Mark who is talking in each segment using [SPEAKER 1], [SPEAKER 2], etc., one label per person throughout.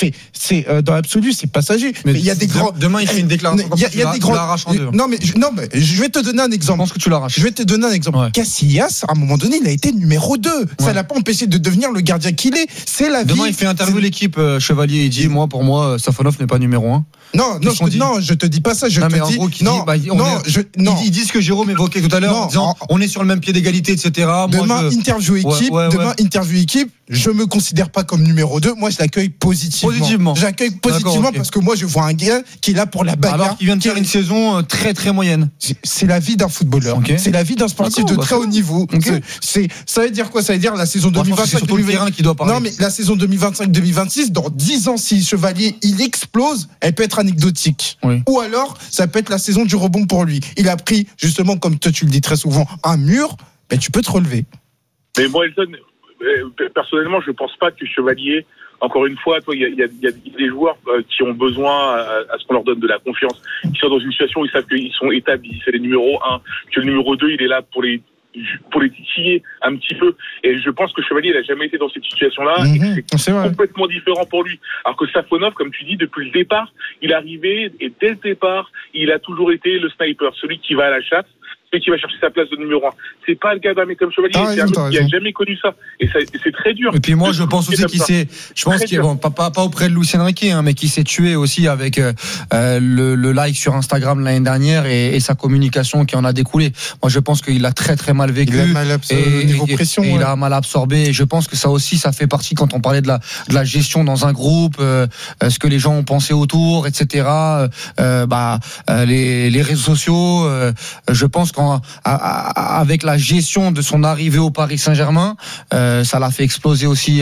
[SPEAKER 1] dans l'absolu, c'est passager. Mais il y a des grands.
[SPEAKER 2] Demain, il fait une déclaration. Il y a des grands. Tu l'arraches en deux.
[SPEAKER 1] Non, mais je vais te donner un exemple.
[SPEAKER 2] Je pense que tu l'arraches.
[SPEAKER 1] Je vais te donner un exemple. Ouais. Casillas, à un moment donné, il a été numéro 2. Ouais. Ça l'a pas empêché de devenir le gardien qu'il est. C'est la vie.
[SPEAKER 2] Demain, il fait interview l'équipe Chevalier. Il dit, pour moi, Safonov n'est pas numéro 1.
[SPEAKER 1] Non, je te dis pas ça. Je te dis.
[SPEAKER 2] En gros, ils disent que Jérôme évoquait tout à l'heure en disant, on est sur le même pied d'égalité, etc.
[SPEAKER 1] Demain, interview équipe. Je me considère pas comme numéro 2. Moi, je l'accueille positivement. J'accueille positivement parce que moi, je vois un gars qui est là pour la bagarre.
[SPEAKER 2] Alors qu'il vient de faire une saison très très moyenne.
[SPEAKER 1] C'est la vie d'un footballeur. Okay. C'est la vie d'un sportif de très haut niveau. Okay. Ça veut dire quoi? Ça veut dire la saison 2025.
[SPEAKER 2] C'est surtout le terrain qui doit parler.
[SPEAKER 1] Non, mais la saison 2025-2026, dans 10 ans, si Chevalier il explose, elle peut être anecdotique. Oui. Ou alors, ça peut être la saison du rebond pour lui. Il a pris justement, comme toi tu le dis très souvent, un mur. Ben tu peux te relever.
[SPEAKER 3] Mais moi, Elton, personnellement, je pense pas que Chevalier, encore une fois, il y a des joueurs qui ont besoin à ce qu'on leur donne de la confiance, qui sont dans une situation où ils savent qu'ils sont établis, c'est les numéros 1, que le numéro 2, il est là pour les titiller un petit peu. Et je pense que Chevalier, il a jamais été dans cette situation-là. Et c'est complètement différent pour lui. Alors que Safonov, comme tu dis, depuis le départ, il est arrivé et dès le départ, il a toujours été le sniper, celui qui va à la chasse, qui va chercher sa place de numéro 1. C'est pas le cas d'un mec comme Chevalier, c'est un mec qui a jamais connu ça. Et c'est très dur.
[SPEAKER 2] Et puis moi, je pense aussi qu'il s'est, pas auprès de Luis Enrique, mais qu'il s'est tué aussi avec le like sur Instagram l'année dernière et sa communication qui en a découlé. Moi, je pense qu'il a très très mal vécu.
[SPEAKER 1] Il a mal absorbé, niveau pression.
[SPEAKER 2] Il a mal absorbé. Et je pense que ça aussi, ça fait partie quand on parlait de la gestion dans un groupe, ce que les gens ont pensé autour, etc. Les réseaux sociaux. Je pense avec la gestion de son arrivée au Paris Saint-Germain, ça l'a fait exploser aussi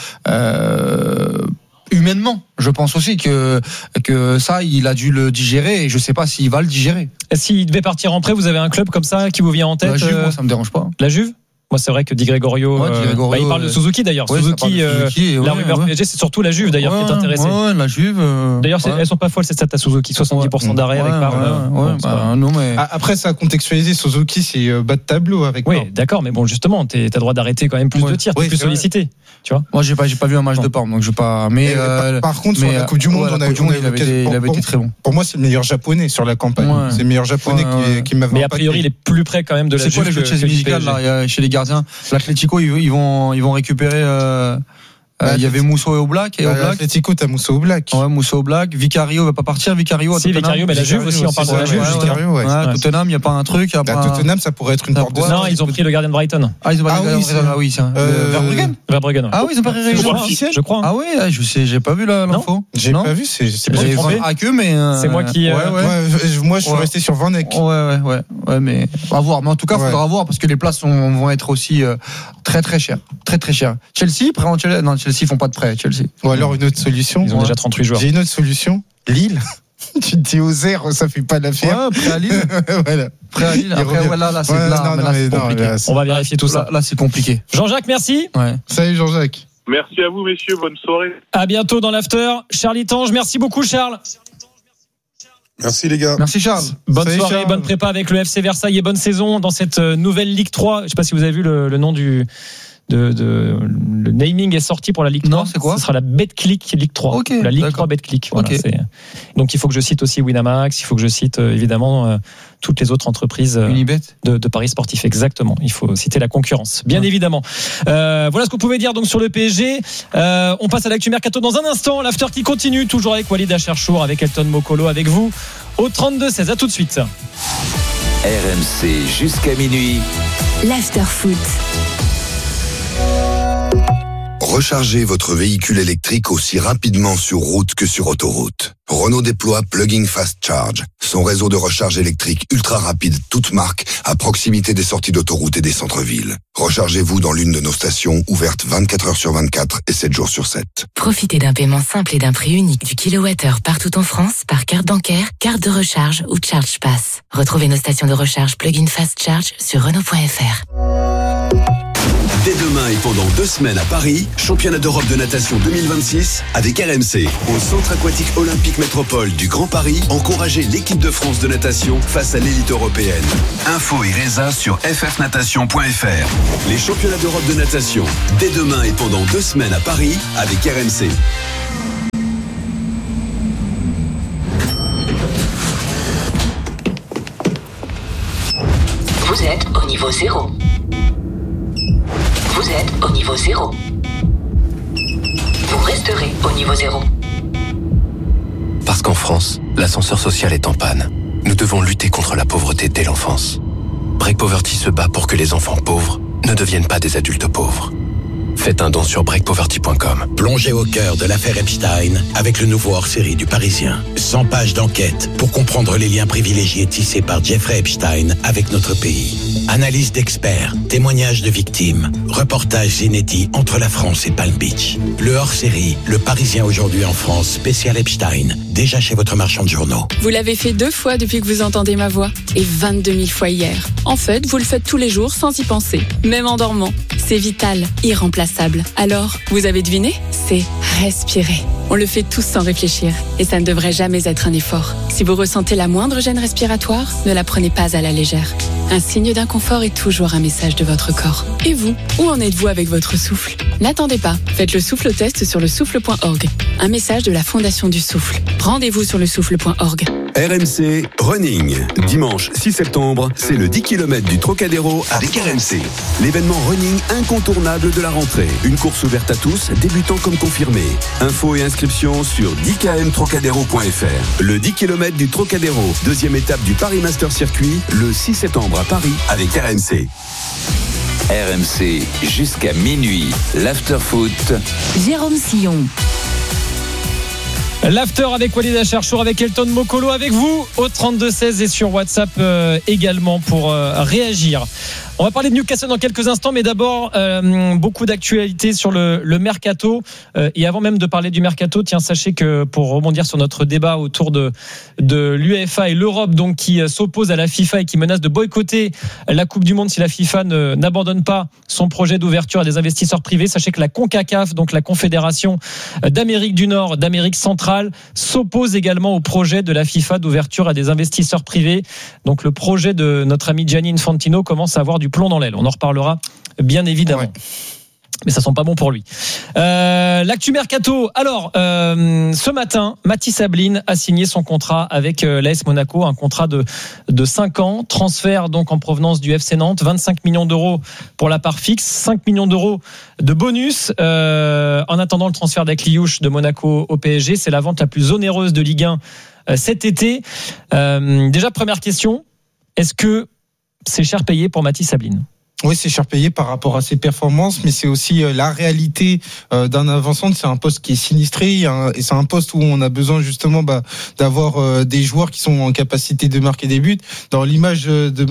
[SPEAKER 2] humainement. Je pense aussi que ça, il a dû le digérer et je sais pas s'il va le digérer.
[SPEAKER 4] S'il devait partir en prêt, vous avez un club comme ça qui vous vient en tête?
[SPEAKER 2] La Juve, moi, ça me dérange pas.
[SPEAKER 4] La Juve? Moi, c'est vrai que Di Gregorio, il parle de Suzuki d'ailleurs. Suzuki, la rumeur PSG, c'est surtout la Juve d'ailleurs qui est intéressée.
[SPEAKER 2] Ouais, la Juve.
[SPEAKER 4] D'ailleurs, elles sont pas folles ces stats à Suzuki, 70% d'arrêt avec Parme.
[SPEAKER 1] Après, ça a contextualisé. Suzuki, c'est bas de tableau avec.
[SPEAKER 4] Oui, d'accord, mais bon, justement, t'as droit d'arrêter quand même plus de tirs, t'es plus sollicité. Tu vois.
[SPEAKER 2] Moi, j'ai pas vu un match de Parme, donc je vais pas. Mais
[SPEAKER 1] par contre, sur la Coupe du Monde,
[SPEAKER 2] il avait été très bon.
[SPEAKER 1] Pour moi, c'est le meilleur japonais sur la campagne. C'est le meilleur japonais qui m'a.
[SPEAKER 4] Mais a priori, il est plus près quand même de la Juve.
[SPEAKER 2] C'est quoi les jeux de chaise musicale là chez les gardiens? L'Atlético, ils vont récupérer. Il y avait Mousso et Oblak.
[SPEAKER 1] L'Atlético, t'as Mousso Oblak.
[SPEAKER 2] Ouais, Mousso Oblak. Vicario va pas partir. Vicario,
[SPEAKER 4] mais la Juve aussi, on parle de la Juve.
[SPEAKER 2] Tottenham, il n'y a pas un truc.
[SPEAKER 1] Tottenham, ça pourrait être une porte de sortie.
[SPEAKER 4] Non, ils ont pris le gardien de Brighton.
[SPEAKER 2] Ah, ils ont pris le gardien de Brighton.
[SPEAKER 4] Verbruggen.
[SPEAKER 2] Ah oui, ils ont pas réussi.
[SPEAKER 4] Je crois.
[SPEAKER 2] Ah oui, je sais, j'ai pas vu l'info.
[SPEAKER 1] J'ai pas vu, c'est
[SPEAKER 2] pas que, mais.
[SPEAKER 4] C'est moi qui.
[SPEAKER 1] Moi, je suis resté sur Van Eyck.
[SPEAKER 2] Ouais, mais à voir. Mais en tout cas, il faudra voir parce que les places vont être aussi très très chères. Très très chères. Chelsea, non, Chelsea font pas de prêt.
[SPEAKER 1] Ou alors une autre solution.
[SPEAKER 4] Ils ont déjà 38 joueurs.
[SPEAKER 1] J'ai une autre solution. Lille. Tu te dis aux airs, ça fait pas l'affaire.
[SPEAKER 2] Ouais, prêt à Lille.
[SPEAKER 1] Voilà.
[SPEAKER 2] Prêt à Lille. Après, là, c'est compliqué.
[SPEAKER 4] On va vérifier tout ça.
[SPEAKER 2] Là, c'est compliqué.
[SPEAKER 4] Jean-Jacques, merci.
[SPEAKER 2] Ouais.
[SPEAKER 1] Salut Jean-Jacques.
[SPEAKER 3] Merci à vous, messieurs. Bonne soirée.
[SPEAKER 4] À bientôt dans l'after. Charlie Tange, merci beaucoup, Charles.
[SPEAKER 5] Merci les gars.
[SPEAKER 2] Merci Charles.
[SPEAKER 4] Bonne soirée, Charles. Bonne prépa avec le FC Versailles et bonne saison dans cette nouvelle Ligue 3. Je sais pas si vous avez vu le nom le naming est sorti pour la Ligue 3.
[SPEAKER 2] Non, c'est quoi?
[SPEAKER 4] Ce sera la Betclic Ligue 3.
[SPEAKER 2] Okay,
[SPEAKER 4] la Ligue 3 Betclic. Voilà, donc il faut que je cite aussi Winamax, il faut que je cite évidemment toutes les autres entreprises de paris sportifs. Exactement. Il faut citer la concurrence, bien évidemment. Voilà ce que vous pouvez dire donc sur le PSG. On passe à l'actu mercato dans un instant. L'after qui continue, toujours avec Walid Acharchour, avec Elton Mokolo, avec vous au 32-16. À tout de suite.
[SPEAKER 6] RMC jusqu'à minuit.
[SPEAKER 7] L'after foot.
[SPEAKER 8] Rechargez votre véhicule électrique aussi rapidement sur route que sur autoroute. Renault déploie Plug-in Fast Charge, son réseau de recharge électrique ultra rapide, toute marque, à proximité des sorties d'autoroute et des centres-villes. Rechargez-vous dans l'une de nos stations, ouvertes 24 heures sur 24 et 7 jours sur 7.
[SPEAKER 7] Profitez d'un paiement simple et d'un prix unique du kilowattheure partout en France par carte bancaire, carte de recharge ou Charge Pass. Retrouvez nos stations de recharge Plug-in Fast Charge sur Renault.fr.
[SPEAKER 9] Dès demain et pendant 2 semaines à Paris, championnat d'Europe de natation 2026 avec RMC. Au Centre aquatique olympique métropole du Grand Paris, encouragez l'équipe de France de natation face à l'élite européenne. Info et résa sur ffnatation.fr. Les championnats d'Europe de natation, dès demain et pendant 2 semaines à Paris avec RMC.
[SPEAKER 6] niveau 0. Vous êtes au niveau 0. Vous resterez au niveau 0.
[SPEAKER 10] Parce qu'en France, l'ascenseur social est en panne. Nous devons lutter contre la pauvreté dès l'enfance. Break Poverty se bat pour que les enfants pauvres ne deviennent pas des adultes pauvres. Faites un don sur breakpoverty.com.
[SPEAKER 11] Plongez au cœur de l'affaire Epstein avec le nouveau hors-série du Parisien. 100 pages d'enquête pour comprendre les liens privilégiés tissés par Jeffrey Epstein avec notre pays. Analyse d'experts, témoignages de victimes, reportages inédits entre la France et Palm Beach. Le hors-série, Le Parisien aujourd'hui en France, spécial Epstein, déjà chez votre marchand de journaux.
[SPEAKER 12] Vous l'avez fait 2 fois depuis que vous entendez ma voix et 22 000 fois hier. En fait, vous le faites tous les jours sans y penser, même en dormant. C'est vital, irremplaçable. Alors, vous avez deviné ? C'est respirer. On le fait tous sans réfléchir et ça ne devrait jamais être un effort. Si vous ressentez la moindre gêne respiratoire, ne la prenez pas à la légère. Un signe d'inconfort est toujours un message de votre corps. Et vous, où en êtes-vous avec votre souffle ? N'attendez pas, faites le souffle test sur lesouffle.org. Un message de la Fondation du Souffle. Rendez-vous sur lesouffle.org.
[SPEAKER 9] RMC Running. Dimanche 6 septembre, c'est le 10 km du Trocadéro avec RMC. L'événement running incontournable de la rentrée. Une course ouverte à tous, débutants comme confirmés. Infos et inscriptions sur 10kmtrocadéro.fr. Le 10 km du Trocadéro, deuxième étape du Paris Master Circuit, le 6 septembre à Paris avec RMC.
[SPEAKER 13] RMC jusqu'à minuit. L'after-foot.
[SPEAKER 7] Jérôme Sillon.
[SPEAKER 4] L'after avec Walid Acharchour, avec Elton Mokolo, avec vous au 32-16 et sur WhatsApp également pour réagir. On va parler de Newcastle dans quelques instants, mais d'abord beaucoup d'actualités sur le mercato. Et avant même de parler du mercato, tiens, sachez que pour rebondir sur notre débat autour de l'UEFA et l'Europe, donc qui s'oppose à la FIFA et qui menace de boycotter la Coupe du Monde si la FIFA n'abandonne pas son projet d'ouverture à des investisseurs privés, sachez que la CONCACAF, donc la Confédération d'Amérique du Nord, d'Amérique centrale, s'oppose également au projet de la FIFA d'ouverture à des investisseurs privés. Donc le projet de notre ami Gianni Infantino commence à avoir du plomb dans l'aile. On en reparlera bien évidemment. Ouais. Mais ça sent pas bon pour lui. L'actu mercato. Alors, ce matin, Mathis Ablin a signé son contrat avec l'AS Monaco, un contrat de 5 ans, transfert donc en provenance du FC Nantes, 25 millions d'euros pour la part fixe, 5 millions d'euros de bonus. En attendant le transfert d'Akliouche de Monaco au PSG, c'est la vente la plus onéreuse de Ligue 1 cet été. Déjà, première question, est-ce que c'est cher payé pour Mathis Ablin ?
[SPEAKER 1] Oui, c'est cher payé par rapport à ses performances, mais c'est aussi la réalité d'un avant-centre. C'est un poste qui est sinistré et c'est un poste où on a besoin justement d'avoir des joueurs qui sont en capacité de marquer des buts. Dans l'image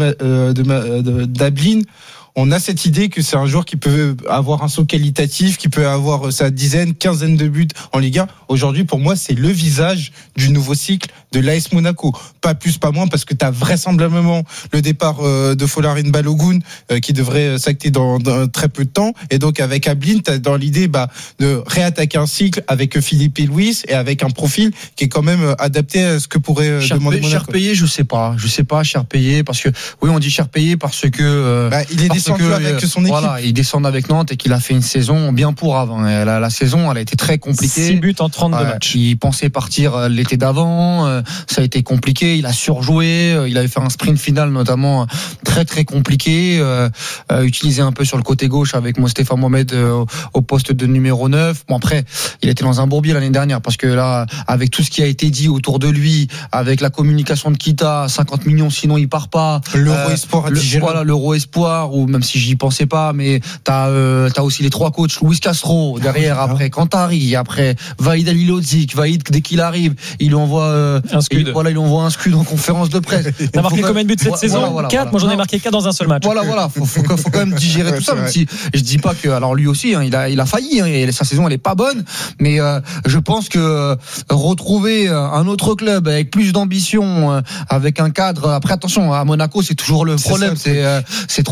[SPEAKER 1] d'Ablin, on a cette idée que c'est un joueur qui peut avoir un saut qualitatif, qui peut avoir sa quinzaine de buts en Ligue 1. Aujourd'hui, pour moi, c'est le visage du nouveau cycle de l'AS Monaco. Pas plus, pas moins, parce que tu as vraisemblablement le départ de Folarin Balogun qui devrait s'acter dans très peu de temps. Et donc, avec Ablin, tu as dans l'idée de réattaquer un cycle avec Philippe et Luis et avec un profil qui est quand même adapté à ce que pourrait demander Monaco.
[SPEAKER 2] Cher payé, je sais pas, cher payé, parce que, oui, on dit cher payé parce que...
[SPEAKER 1] il est descendu avec son équipe.
[SPEAKER 2] Voilà, il descend avec Nantes et qu'il a fait une saison bien pour avant. La saison, elle a été très compliquée.
[SPEAKER 4] 6 buts en 32 matchs.
[SPEAKER 2] Il pensait partir l'été d'avant. Ça a été compliqué. Il a surjoué. Il avait fait un sprint final notamment très très compliqué. Utilisé un peu sur le côté gauche avec Mostefa Mohamed au poste de numéro 9. Bon, après, il était dans un bourbier l'année dernière parce que là, avec tout ce qui a été dit autour de lui, avec la communication de Kita, 50 millions sinon il part pas.
[SPEAKER 1] L'Euro Espoir à digérer.
[SPEAKER 2] Voilà, l'Euro Espoir, ou même si j'y pensais pas, mais t'as aussi les 3 coachs, Luis Castro derrière, après Kantari, après Vaïd Alilodzic. Vaïd, dès qu'il arrive, il lui envoie
[SPEAKER 4] un scud.
[SPEAKER 2] Il lui envoie un scud en conférence de presse.
[SPEAKER 4] T'as marqué combien de buts cette saison? 4. Moi j'en ai marqué 4 dans un seul match.
[SPEAKER 2] Voilà, faut quand même digérer tout ça. Même si je dis pas que, alors lui aussi, il a failli, et sa saison elle est pas bonne, mais je pense que retrouver un autre club avec plus d'ambition, avec un cadre. Après attention, à Monaco c'est toujours le problème, c'est trop calme.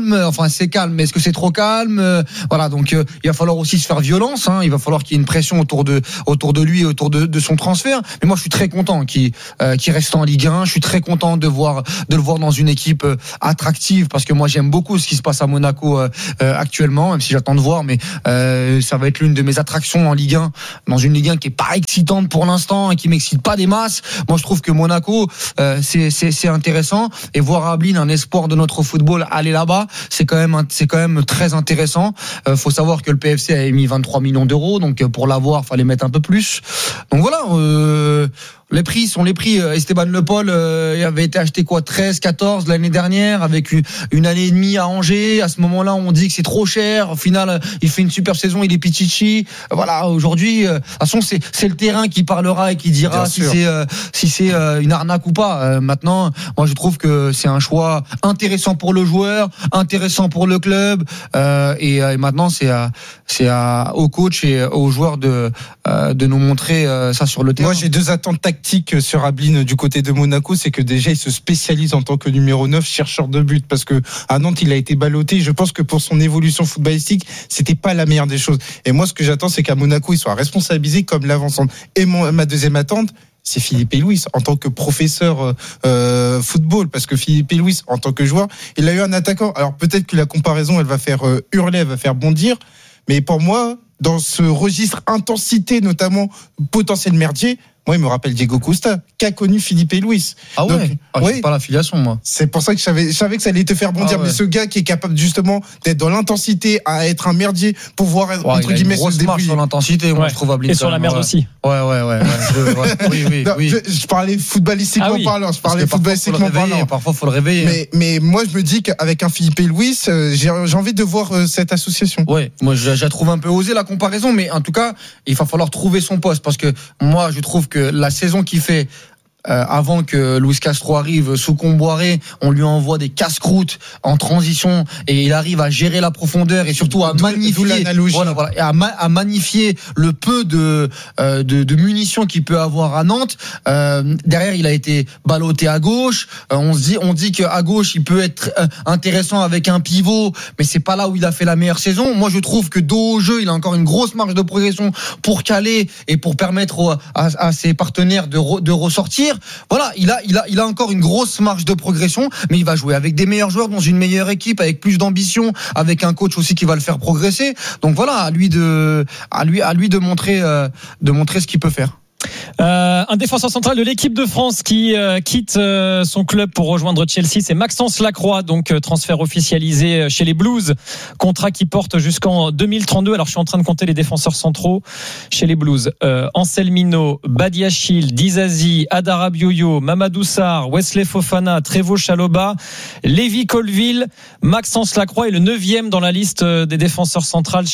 [SPEAKER 2] calme. Enfin, c'est calme, mais est-ce que c'est trop calme? Voilà, donc il va falloir aussi se faire violence. Il va falloir qu'il y ait une pression autour de lui, autour de son transfert. Mais moi, je suis très content qu'il reste en Ligue 1. Je suis très content de le voir dans une équipe attractive, parce que moi, j'aime beaucoup ce qui se passe à Monaco actuellement, même si j'attends de voir. Mais ça va être l'une de mes attractions en Ligue 1, dans une Ligue 1 qui est pas excitante pour l'instant et qui m'excite pas des masses. Moi, je trouve que Monaco, c'est intéressant, et voir Ablin, un espoir de notre football, aller là-bas, c'est quand même très intéressant. Faut savoir que le PFC a émis 23 millions d'euros, donc pour l'avoir, fallait mettre un peu plus. Donc voilà. Les prix sont les prix. Esteban Le Paul avait été acheté 13, 14 l'année dernière, avec une année et demie à Angers. À ce moment-là, on dit que c'est trop cher. Au final, il fait une super saison, il est pichichi. Voilà, aujourd'hui, de toute façon, c'est le terrain qui parlera et qui dira si c'est une arnaque ou pas. Maintenant, moi, je trouve que c'est un choix intéressant pour le joueur, intéressant pour le club. Et maintenant, c'est au coach et aux joueurs de nous montrer ça sur le terrain.
[SPEAKER 1] Moi, j'ai 2 attentes tactiques sur Ablin du côté de Monaco. C'est que déjà, il se spécialise en tant que numéro 9, chercheur de but, parce que à Nantes, il a été ballotté. Je pense que pour son évolution footballistique, c'était pas la meilleure des choses. Et moi, ce que j'attends, c'est qu'à Monaco, il soit responsabilisé comme l'avant-centre. Et ma deuxième attente, c'est Filipe Luis en tant que professeur football, parce que Filipe Luis en tant que joueur, il a eu un attaquant. Alors peut-être que la comparaison, elle va faire hurler, elle va faire bondir, mais pour moi, dans ce registre intensité, notamment potentiel merdier, moi, il me rappelle Diego Costa, qu'a connu Filipe Luis.
[SPEAKER 2] Ah ouais. C'est pas l'affiliation, moi.
[SPEAKER 1] C'est pour ça que je savais que ça allait te faire bondir. Mais ce gars qui est capable justement d'être dans l'intensité, à être un merdier, pouvoir entre guillemets se débrouiller
[SPEAKER 2] sur l'intensité. Moi, je trouve Ablin.
[SPEAKER 4] Et sur la merde aussi.
[SPEAKER 2] Ouais.
[SPEAKER 1] Oui. Je parlais footballistiquement parlant. Je parlais footballistiquement parlant.
[SPEAKER 2] Parfois, faut le réveiller.
[SPEAKER 1] Mais moi, je me dis qu'avec un Filipe Luis, j'ai envie de voir cette association.
[SPEAKER 2] Ouais. Moi, je trouve un peu osé la comparaison, mais en tout cas, il va falloir trouver son poste, parce que moi, je trouve que la saison qu'il fait avant que Luis Castro arrive sous Comboiré, on lui envoie des casse-croûtes en transition, et il arrive à gérer la profondeur et surtout à magnifier, à magnifier le peu de munitions qu'il peut avoir à Nantes. Derrière, il a été ballotté à gauche. On dit qu'à gauche, il peut être intéressant avec un pivot, mais c'est pas là où il a fait la meilleure saison. Moi, je trouve que dos au jeu, il a encore une grosse marge de progression pour caler et pour permettre à ses partenaires de ressortir. Voilà, il a encore une grosse marge de progression, mais il va jouer avec des meilleurs joueurs, dans une meilleure équipe, avec plus d'ambition, avec un coach aussi qui va le faire progresser. Donc voilà, à lui de montrer ce qu'il peut faire.
[SPEAKER 4] Un défenseur central de l'équipe de France qui quitte son club pour rejoindre Chelsea, c'est Maxence Lacroix, donc transfert officialisé chez les Blues, contrat qui porte jusqu'en 2032. Alors je suis en train de compter les défenseurs centraux chez les Blues: Anselmino, Badiachil, Dizazi, Adara Bioyo, Mamadou Sarr, Wesley Fofana, Trevoh Chalobah, Lévi Colville. Maxence Lacroix est le 9e dans la liste des défenseurs centraux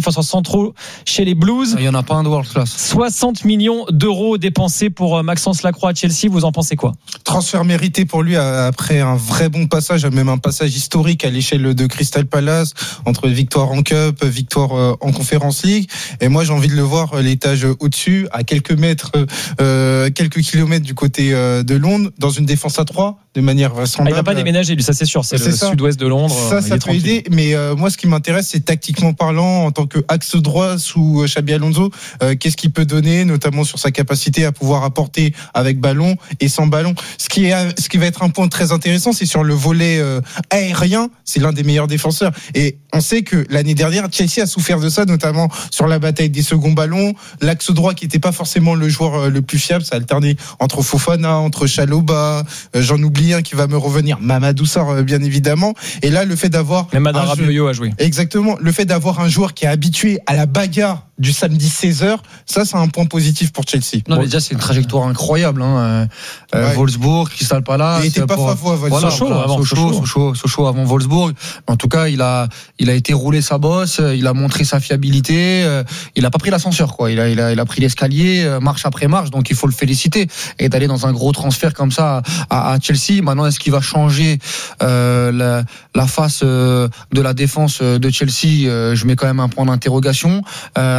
[SPEAKER 4] chez les Blues.
[SPEAKER 2] Il y en a pas un de world class.
[SPEAKER 4] 60 millions d'euros dépensés pour Maxence Lacroix à Chelsea. Vous en pensez quoi?
[SPEAKER 1] Transfert mérité pour lui après un vrai bon passage, même un passage historique à l'échelle de Crystal Palace, entre victoire en Cup, victoire en Conference League. Et moi, j'ai envie de le voir l'étage au-dessus, à quelques kilomètres du côté de Londres, dans une défense à 3, de manière vraisemblable.
[SPEAKER 4] Il va pas déménager, lui, ça c'est sûr. C'est le sud-ouest de Londres.
[SPEAKER 1] Ça peut aider. Mais moi, ce qui m'intéresse, c'est tactiquement parlant, en tant qu'axe droit sous Xabi Alonso, qu'est-ce qu'il peut donner, notamment sur sa capacité à pouvoir apporter avec ballon et sans ballon. Ce qui va être un point très intéressant, c'est sur le volet aérien. C'est l'un des meilleurs défenseurs. Et on sait que l'année dernière, Chelsea a souffert de ça, notamment sur la bataille des seconds ballons. L'axe droit qui n'était pas forcément le joueur le plus fiable, ça alternait entre Fofana, entre Chalobah, j'en oublie un qui va me revenir, Mamadou Sarr, bien évidemment. Et là, le fait d'avoir...
[SPEAKER 4] Même Adara Bioyo a joué.
[SPEAKER 1] Exactement. Le fait d'avoir un joueur qui est habitué à la bagarre du samedi 16h, ça c'est un point positif pour Chelsea.
[SPEAKER 2] Non, mais déjà c'est une trajectoire incroyable, Wolfsburg, Crystal Palace.
[SPEAKER 1] Il était pas favorable.
[SPEAKER 2] Sochaux avant Wolfsburg. En tout cas, il a été roulé sa bosse, il a montré sa fiabilité, il a pas pris l'ascenseur, quoi. Il a pris l'escalier, marche après marche, donc il faut le féliciter. Et d'aller dans un gros transfert comme ça à Chelsea. Maintenant, est-ce qu'il va changer la face de la défense de Chelsea? Je mets quand même un point d'interrogation.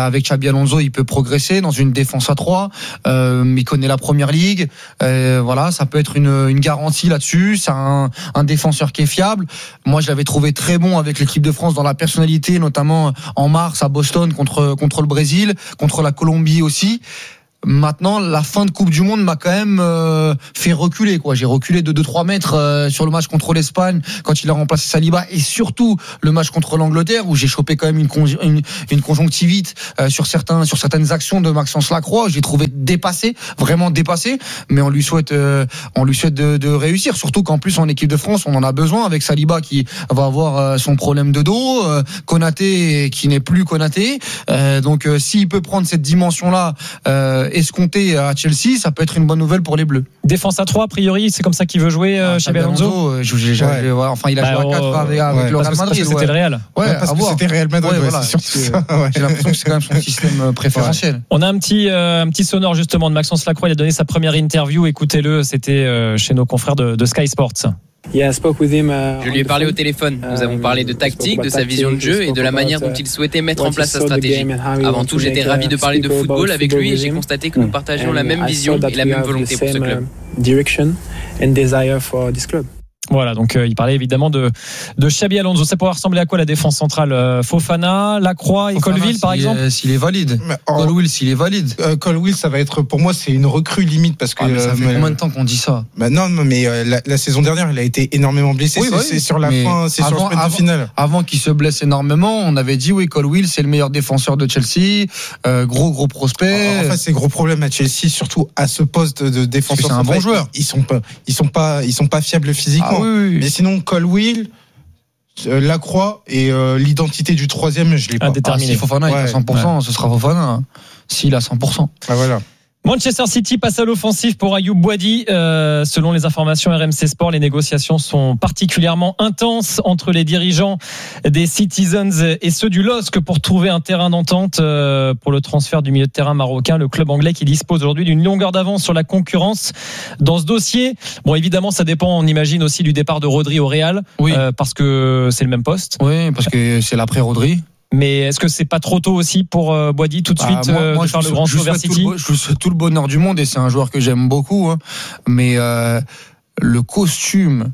[SPEAKER 2] avec Xabi Alonso, il peut progresser dans une défense à 3. Il connaît la première ligue. Voilà, ça peut être une garantie là-dessus. C'est un défenseur qui est fiable. Moi, je l'avais trouvé très bon avec l'équipe de France dans la personnalité, notamment en mars à Boston contre le Brésil, contre la Colombie aussi. Maintenant, la fin de Coupe du Monde m'a quand même fait reculer, quoi. J'ai reculé de 2-3 mètres sur le match contre l'Espagne quand il a remplacé Saliba, et surtout le match contre l'Angleterre où j'ai chopé quand même une conjonctivite sur certaines actions de Maxence Lacroix. J'ai trouvé vraiment dépassé, mais on lui souhaite de réussir, surtout qu'en plus en équipe de France on en a besoin avec Saliba qui va avoir son problème de dos, Konaté qui n'est plus Konaté, donc s'il peut prendre cette dimension-là escompté à Chelsea, ça peut être une bonne nouvelle pour les Bleus.
[SPEAKER 4] Défense à 3, a priori, c'est comme ça qu'il veut jouer chez Alonso.
[SPEAKER 2] Enfin, il a joué à 4 avec le Real Madrid.
[SPEAKER 4] C'était le Real.
[SPEAKER 1] Parce que c'était Real Madrid. C'est surtout ça.
[SPEAKER 2] J'ai l'impression que c'est quand même son système préférentiel.
[SPEAKER 4] On a un petit sonore justement de Maxence Lacroix. Il a donné sa première interview. Écoutez-le, c'était chez nos confrères de Sky Sports.
[SPEAKER 14] Je lui ai parlé au téléphone. Nous avons parlé de tactique, de sa vision de jeu et de la manière dont il souhaitait mettre en place sa stratégie. Avant tout, j'étais ravi de parler de football avec lui et j'ai constaté que nous partagions la même vision et la même volonté pour ce club.
[SPEAKER 4] Voilà, donc il parlait évidemment de Xabi Alonso. Ça pourrait ressembler à quoi la défense centrale? Fofana, Lacroix et Colwill par exemple?
[SPEAKER 2] S'il est valide. Colwill, s'il est valide.
[SPEAKER 1] Colwill, ça va être, pour moi, c'est une recrue limite parce que.
[SPEAKER 2] Ça fait combien de temps qu'on dit ça?
[SPEAKER 1] Non, mais la saison dernière, il a été énormément blessé.
[SPEAKER 2] Oui,
[SPEAKER 1] c'est sur la fin, c'est sur le sprint de finale.
[SPEAKER 2] Avant qu'il se blesse énormément, on avait dit oui, Colwill, c'est le meilleur défenseur de Chelsea, gros prospect.
[SPEAKER 1] Enfin, c'est gros problème à Chelsea, surtout à ce poste de défenseur.
[SPEAKER 2] C'est un bon joueur.
[SPEAKER 1] Ils sont pas fiables physiquement.
[SPEAKER 2] Oui.
[SPEAKER 1] Mais sinon, Colwill, Lacroix et l'identité du troisième, je l'ai pas
[SPEAKER 2] déterminé. Si Fofana est à 100%, ce sera Fofana. S'il est à 100%.
[SPEAKER 1] Voilà.
[SPEAKER 4] Manchester City passe à l'offensive pour Ayoub Boadi. Selon les informations RMC Sport, les négociations sont particulièrement intenses entre les dirigeants des Citizens et ceux du LOSC pour trouver un terrain d'entente pour le transfert du milieu de terrain marocain. Le club anglais qui dispose aujourd'hui d'une longueur d'avance sur la concurrence dans ce dossier. Bon, évidemment, ça dépend, on imagine aussi du départ de Rodri au Real, parce que c'est le même poste.
[SPEAKER 2] Oui, parce que c'est l'après Rodri.
[SPEAKER 4] Mais est-ce que c'est pas trop tôt aussi pour Boadi tout de suite de faire le grand saut vers City?
[SPEAKER 2] Je vous souhaite tout le bonheur du monde et c'est un joueur que j'aime beaucoup. Mais le costume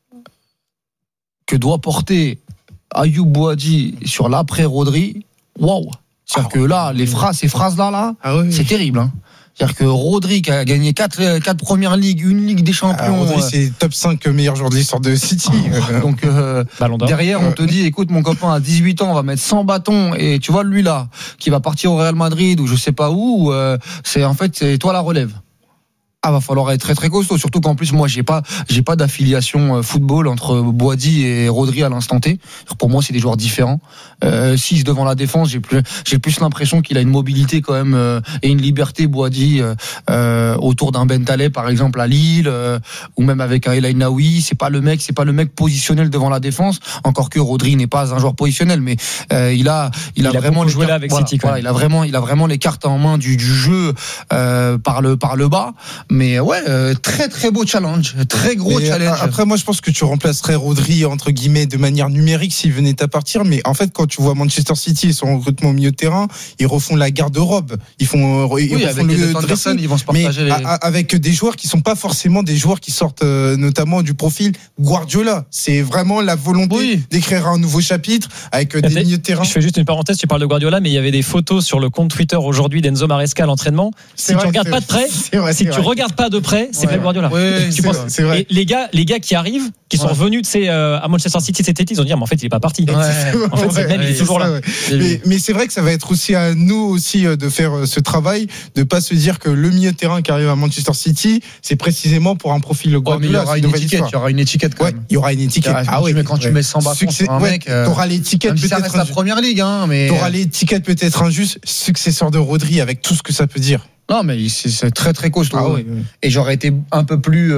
[SPEAKER 2] que doit porter Ayoub Boadi sur l'après Rodri, waouh! C'est-à-dire que là, ces phrases-là, c'est terrible. C'est-à-dire que Rodri qui a gagné 4 premières ligues, une Ligue des Champions.
[SPEAKER 1] Rodri, c'est top 5 meilleurs joueurs de l'histoire de City.
[SPEAKER 2] Donc derrière, on te dit, écoute mon copain, à 18 ans, on va mettre 100 bâtons et tu vois lui là, qui va partir au Real Madrid ou je sais pas où, c'est toi la relève. Va falloir être très très costaud, surtout qu'en plus moi j'ai pas d'affiliation football entre Boadi et Rodri à l'instant T. Pour moi c'est des joueurs différents. Si devant la défense j'ai plus l'impression qu'il a une mobilité quand même et une liberté Boadi autour d'un Bentaleb par exemple à Lille ou même avec un El Ainaoui. C'est pas le mec positionnel devant la défense. Encore que Rodri n'est pas un joueur positionnel, mais il a vraiment
[SPEAKER 4] joué là avec City.
[SPEAKER 2] Voilà, il a vraiment les cartes en main du jeu par le bas. Mais très très beau challenge, très gros challenge.
[SPEAKER 1] Après, moi je pense que tu remplacerais Rodri entre guillemets de manière numérique s'il venait à partir. Mais en fait, quand tu vois Manchester City et son recrutement au milieu de terrain, ils refont la garde-robe. Ils refont le dressing,
[SPEAKER 2] ils vont se partager
[SPEAKER 1] mais avec des joueurs qui sont pas forcément des joueurs qui sortent notamment du profil Guardiola. C'est vraiment la volonté d'écrire un nouveau chapitre avec des milieux de terrain.
[SPEAKER 4] Je fais juste une parenthèse, tu parles de Guardiola, mais il y avait des photos sur le compte Twitter aujourd'hui d'Enzo Maresca à l'entraînement. Si tu regardes pas de près, pas de près, c'est Pep Guardiola.
[SPEAKER 1] C'est vrai.
[SPEAKER 4] Et les gars qui arrivent, qui sont revenus à Manchester City cet été, ils ont dit mais en fait il est pas parti. En fait c'est le même, il est toujours là.
[SPEAKER 1] Mais c'est vrai que ça va être aussi à nous aussi de faire ce travail, de pas se dire que le milieu de terrain qui arrive à Manchester City, c'est précisément pour un profil Guardiola.
[SPEAKER 2] Il y aura une étiquette quand même.
[SPEAKER 1] Il y aura une étiquette.
[SPEAKER 2] Quand tu mets 100 bâtons sur un mec,
[SPEAKER 1] t'auras l'étiquette peut-être.
[SPEAKER 2] Ça reste la première ligue, mais
[SPEAKER 1] t'auras l'étiquette peut-être injuste, successeur de Rodri avec tout ce que ça peut dire.
[SPEAKER 2] Non, mais c'est très très costaud. Et j'aurais été un peu plus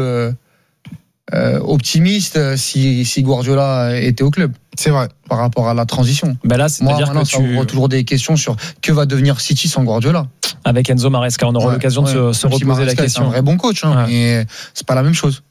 [SPEAKER 2] optimiste si Guardiola était au club.
[SPEAKER 1] C'est vrai.
[SPEAKER 2] Par rapport à la transition.
[SPEAKER 4] Là, c'est-à-dire que
[SPEAKER 2] ça ouvre toujours des questions sur que va devenir City sans Guardiola.
[SPEAKER 4] Avec Enzo Maresca, on aura l'occasion de se reposer la question.
[SPEAKER 2] C'est un vrai bon coach, mais c'est pas la même chose.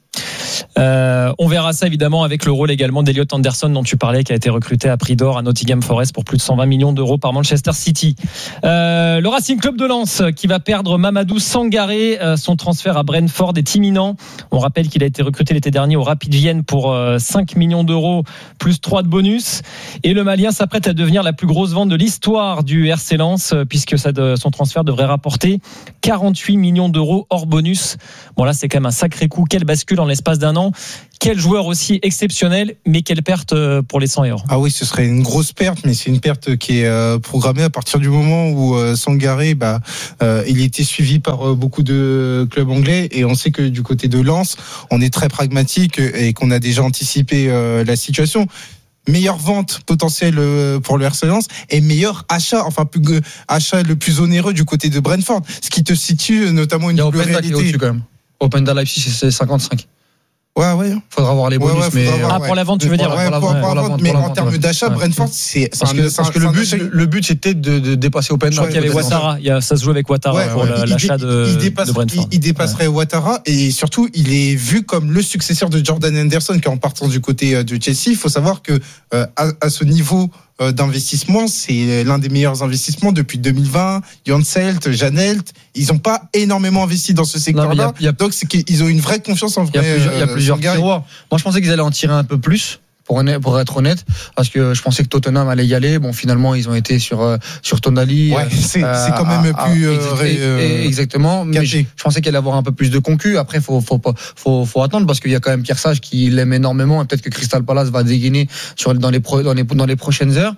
[SPEAKER 4] On verra ça évidemment avec le rôle également d'Elliot Anderson dont tu parlais, qui a été recruté à prix d'or à Nottingham Forest pour plus de 120 millions d'euros par Manchester City. Le Racing Club de Lens qui va perdre Mamadou Sangaré. Son transfert à Brentford est imminent. On rappelle qu'il a été recruté l'été dernier au Rapid Vienne pour 5 millions d'euros plus 3 de bonus. Et le Malien s'apprête à devenir la plus grosse vente de l'histoire du RC Lens puisque son transfert devrait rapporter 48 millions d'euros hors bonus. Bon là c'est quand même un sacré coup. Quelle bascule en l'espace d'un an. Quel joueur aussi exceptionnel, mais quelle perte pour les 100 €.
[SPEAKER 1] Ah oui, ce serait une grosse perte, mais c'est une perte qui est programmée à partir du moment où Sangaré, il était suivi par beaucoup de clubs anglais, et on sait que du côté de Lens, on est très pragmatique et qu'on a déjà anticipé la situation. Meilleure vente potentielle pour le RC Lens et meilleur achat, achat le plus onéreux du côté de Brentford, ce qui te situe notamment une double réalité.
[SPEAKER 2] Au-dessus quand même. Openda Leipzig, c'est 55.
[SPEAKER 1] Ouais.
[SPEAKER 2] Faudra voir les bonus, mais
[SPEAKER 4] pour la vente, tu veux dire
[SPEAKER 1] pour la vente, mais en termes d'achat, Brentford, c'est
[SPEAKER 2] parce que le but c'était de dépasser Openda.
[SPEAKER 4] Je crois qu'il y avait Ouattara. Ça se joue avec Ouattara pour l'achat de Brentford.
[SPEAKER 1] Il dépasserait Ouattara et surtout, il est vu comme le successeur de Jordan Henderson qui est en partant du côté de Chelsea. Il faut savoir que à ce niveau d'investissement, c'est l'un des meilleurs investissements depuis 2020. Janselt, Janelt, ils n'ont pas énormément investi dans ce secteur-là. Donc c'est qu'ils ont une vraie confiance en vrai.
[SPEAKER 2] Il y a plusieurs tiroirs. Moi, je pensais qu'ils allaient en tirer un peu plus. Pour être honnête, parce que je pensais que Tottenham allait y aller. Bon, finalement, ils ont été sur Tonali.
[SPEAKER 1] Ouais, c'est quand même plus
[SPEAKER 2] exactement. Mais je pensais qu'il allait avoir un peu plus de concu. Après, faut attendre parce qu'il y a quand même Pierre Sage qui l'aime énormément et peut-être que Crystal Palace va dégainer dans les prochaines heures.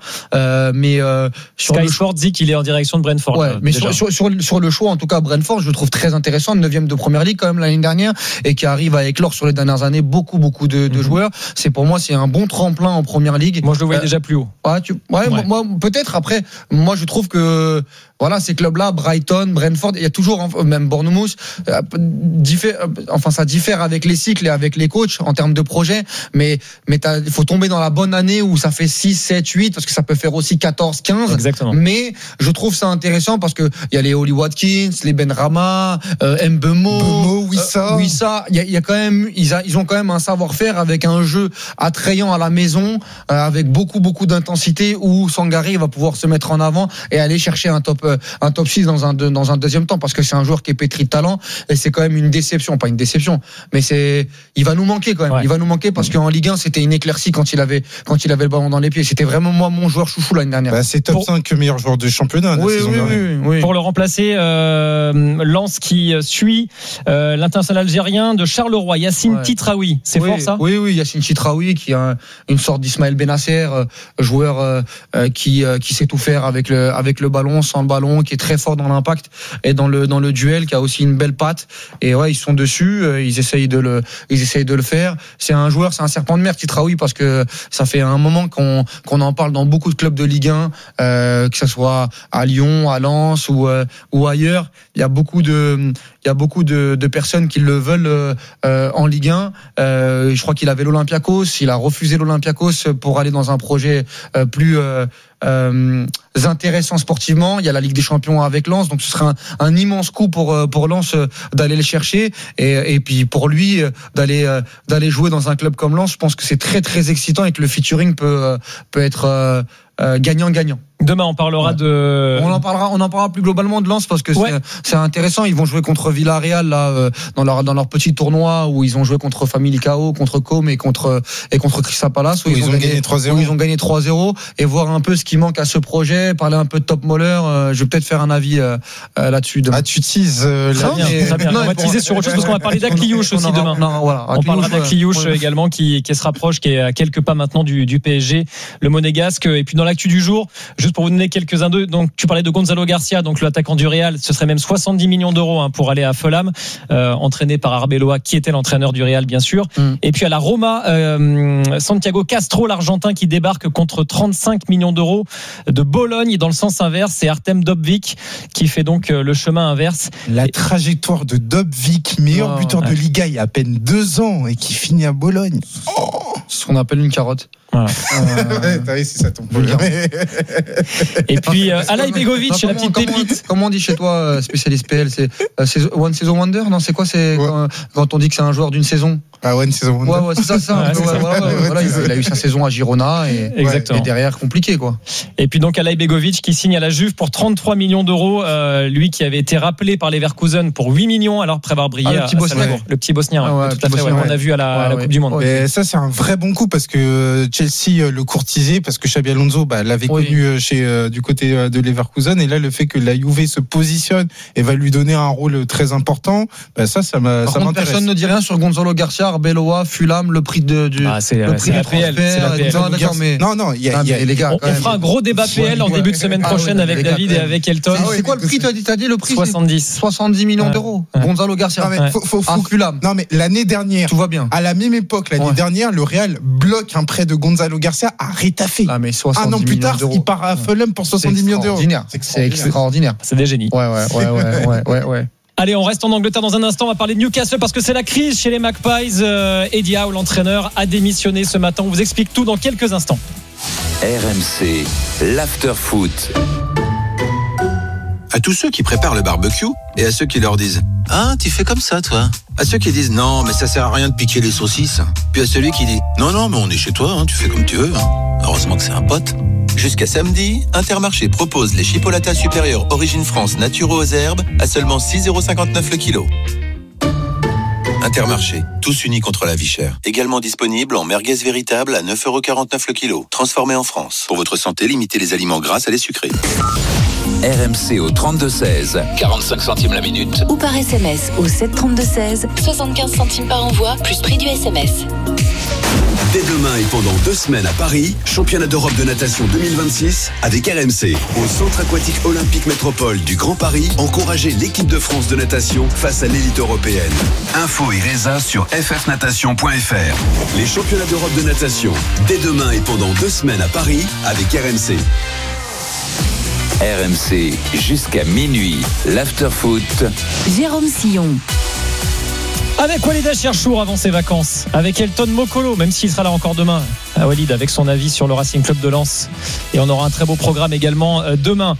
[SPEAKER 4] Sky Sport dit qu'il est en direction de Brentford.
[SPEAKER 2] Ouais, mais sur le choix, en tout cas, Brentford, je le trouve très intéressant, 9e de Première Ligue quand même l'année dernière et qui arrive à éclore sur les dernières années beaucoup de joueurs. Pour moi, c'est un bon tremplin en Première Ligue.
[SPEAKER 4] Moi je le voyais déjà plus haut.
[SPEAKER 2] Moi peut-être. Après, moi je trouve que ces clubs-là, Brighton, Brentford, il y a toujours, même Bournemouth, ça diffère avec les cycles et avec les coachs en termes de projet, mais il faut tomber dans la bonne année où ça fait 6, 7, 8, parce que ça peut faire aussi 14, 15.
[SPEAKER 4] Exactement.
[SPEAKER 2] Mais je trouve ça intéressant parce que il y a les Oli Watkins, les Benrahma, Mbeumo, Wissa, il y a quand même, ils ont quand même un savoir-faire avec un jeu attrayant à la maison, avec beaucoup d'intensité où Sangaré va pouvoir se mettre en avant et aller chercher un top 6 dans un deuxième temps parce que c'est un joueur qui est pétri de talent et c'est quand même une déception, pas une déception, mais il va nous manquer quand même. Ouais. Il va nous manquer parce qu'en Ligue 1 c'était une éclaircie quand il avait le ballon dans les pieds. C'était vraiment moi mon joueur chouchou l'année dernière.
[SPEAKER 1] C'est top 5 meilleur joueur de championnat.
[SPEAKER 2] Oui.
[SPEAKER 4] Pour le remplacer, Lens qui suit l'international algérien de Charleroi, Yacine Titraoui. C'est fort ça ?
[SPEAKER 2] Oui, Yacine Titraoui qui a une sorte d'Ismaël Benasser, joueur qui sait tout faire avec le ballon, sans le ballon, qui est très fort dans l'impact et dans le duel, qui a aussi une belle patte. Et ils sont dessus, ils essayent de le faire. C'est un serpent de mer, Titraoui, parce que ça fait un moment qu'on en parle dans beaucoup de clubs de Ligue 1, que ce soit à Lyon, à Lens ou ailleurs. Il y a beaucoup de personnes qui le veulent en Ligue 1. Je crois qu'il avait l'Olympiakos, il a refusé l'Olympiakos pour aller dans un projet plus intéressant sportivement. Il y a la Ligue des Champions avec Lens, donc ce serait un immense coup pour Lens d'aller le chercher et puis pour lui d'aller jouer dans un club comme Lens. Je pense que c'est très très excitant et que le featuring peut être gagnant-gagnant.
[SPEAKER 4] Demain, on parlera
[SPEAKER 2] on en parlera plus globalement de Lens parce que c'est intéressant. Ils vont jouer contre Villarreal là dans leur petit tournoi où ils ont joué contre Famalicão, contre Com et contre Crystal Palace où ils ont gagné 3-0. Où ils ont gagné 3-0 et voir un peu ce qui manque à ce projet, parler un peu de Top Moller. Je vais peut-être faire un avis là-dessus demain.
[SPEAKER 1] Tu teases
[SPEAKER 4] très bien. On va teaser sur autre chose parce qu'on va parler d'Akliouche aussi demain. On parlera d'Akliouche également qui se rapproche, qui est à quelques pas maintenant du PSG, le Monégasque. Et puis dans l'actu du jour, juste pour vous donner quelques-uns d'eux, donc tu parlais de Gonzalo Garcia, donc l'attaquant du Real, ce serait même 70 millions d'euros pour aller à Fulham, entraîné par Arbeloa, qui était l'entraîneur du Real bien sûr. Et puis à la Roma, Santiago Castro, l'Argentin, qui débarque contre 35 millions d'euros de Bologne dans le sens inverse. C'est Artem Dopvik qui fait donc le chemin inverse.
[SPEAKER 1] La trajectoire de Dopvik, meilleur buteur de Liga il y a à peine 2 ans et qui finit à Bologne.
[SPEAKER 2] Ce qu'on appelle une carotte.
[SPEAKER 4] Voilà.
[SPEAKER 1] C'est ça ton problème.
[SPEAKER 4] Et puis Alay Begovic, la petite pépite.
[SPEAKER 2] Comment on dit chez toi, spécialiste PL, c'est One Season Wonder? Non, c'est quoi? C'est quand on dit que c'est un joueur d'une saison?
[SPEAKER 1] Ah ouais, une saison.
[SPEAKER 2] Ouais, c'est ça. Voilà, il a eu sa saison à Girona et derrière compliqué quoi.
[SPEAKER 4] Et puis donc Alay Begovic qui signe à la Juve pour 33 millions d'euros, lui qui avait été rappelé par Leverkusen pour 8 millions alors après avoir brillé
[SPEAKER 2] le
[SPEAKER 4] petit Bosnien, tout à fait, on a vu à la Coupe du Monde.
[SPEAKER 1] Et ça c'est un vrai bon coup parce que Chelsea le courtisait parce que Xabi Alonso l'avait connu du côté de Leverkusen, et là le fait que la Juve se positionne et va lui donner un rôle très important, ça m'intéresse.
[SPEAKER 2] Personne ne dit rien sur Gonzalo Garcia, Arbeloa, Fulham, le prix
[SPEAKER 4] c'est la PL.
[SPEAKER 1] Non, il y a
[SPEAKER 2] les gars.
[SPEAKER 4] On fera un gros débat PL en début de semaine prochaine avec David et avec Elton.
[SPEAKER 2] C'est quoi le prix? T'as dit le prix?
[SPEAKER 4] 70
[SPEAKER 2] millions d'euros. Gonzalo Garcia.
[SPEAKER 1] Faut Fulham. Non mais l'année dernière,
[SPEAKER 2] tout va bien.
[SPEAKER 1] À la même époque, l'année dernière, le Real bloque un prêt de Gonzalo Garcia à Retafe. Un an plus tard, il part à Fulham pour 70 millions d'euros.
[SPEAKER 2] C'est extraordinaire.
[SPEAKER 4] C'est des génies.
[SPEAKER 2] Ouais.
[SPEAKER 4] Allez, on reste en Angleterre dans un instant. On va parler de Newcastle parce que c'est la crise chez les Magpies. Eddie Howe, l'entraîneur, a démissionné ce matin. On vous explique tout dans quelques instants.
[SPEAKER 13] RMC, l'after-foot.
[SPEAKER 15] À tous ceux qui préparent le barbecue et à ceux qui leur disent « Ah, tu fais comme ça, toi ?» À ceux qui disent « Non, mais ça sert à rien de piquer les saucisses ». Puis à celui qui dit « Non, mais on est chez toi, tu fais comme tu veux. » Heureusement que c'est un pote. Jusqu'à samedi, Intermarché propose les chipolatas supérieures Origine France naturaux aux herbes à seulement 6,59€ le kilo. Intermarché, tous unis contre la vie chère. Également disponible en merguez véritable à 9,49€ le kilo. Transformé en France. Pour votre santé, limitez les aliments gras à les sucrés.
[SPEAKER 13] RMC au 32-16, 45 centimes la minute.
[SPEAKER 7] Ou par SMS au 732-16, 75 centimes par envoi, plus prix du SMS.
[SPEAKER 9] Dès demain et pendant 2 semaines à Paris, championnat d'Europe de natation 2026 avec RMC. Au Centre aquatique olympique métropole du Grand Paris, encouragez l'équipe de France de natation face à l'élite européenne. Info et résa sur ffnatation.fr. Les championnats d'Europe de natation, dès demain et pendant 2 semaines à Paris avec RMC.
[SPEAKER 13] RMC jusqu'à minuit, l'after-foot.
[SPEAKER 7] Jérôme Sillon.
[SPEAKER 4] Avec Walid Cherchour avant ses vacances, avec Elton Mokolo, même s'il sera là encore demain, Walid avec son avis sur le Racing Club de Lens, et on aura un très beau programme également demain.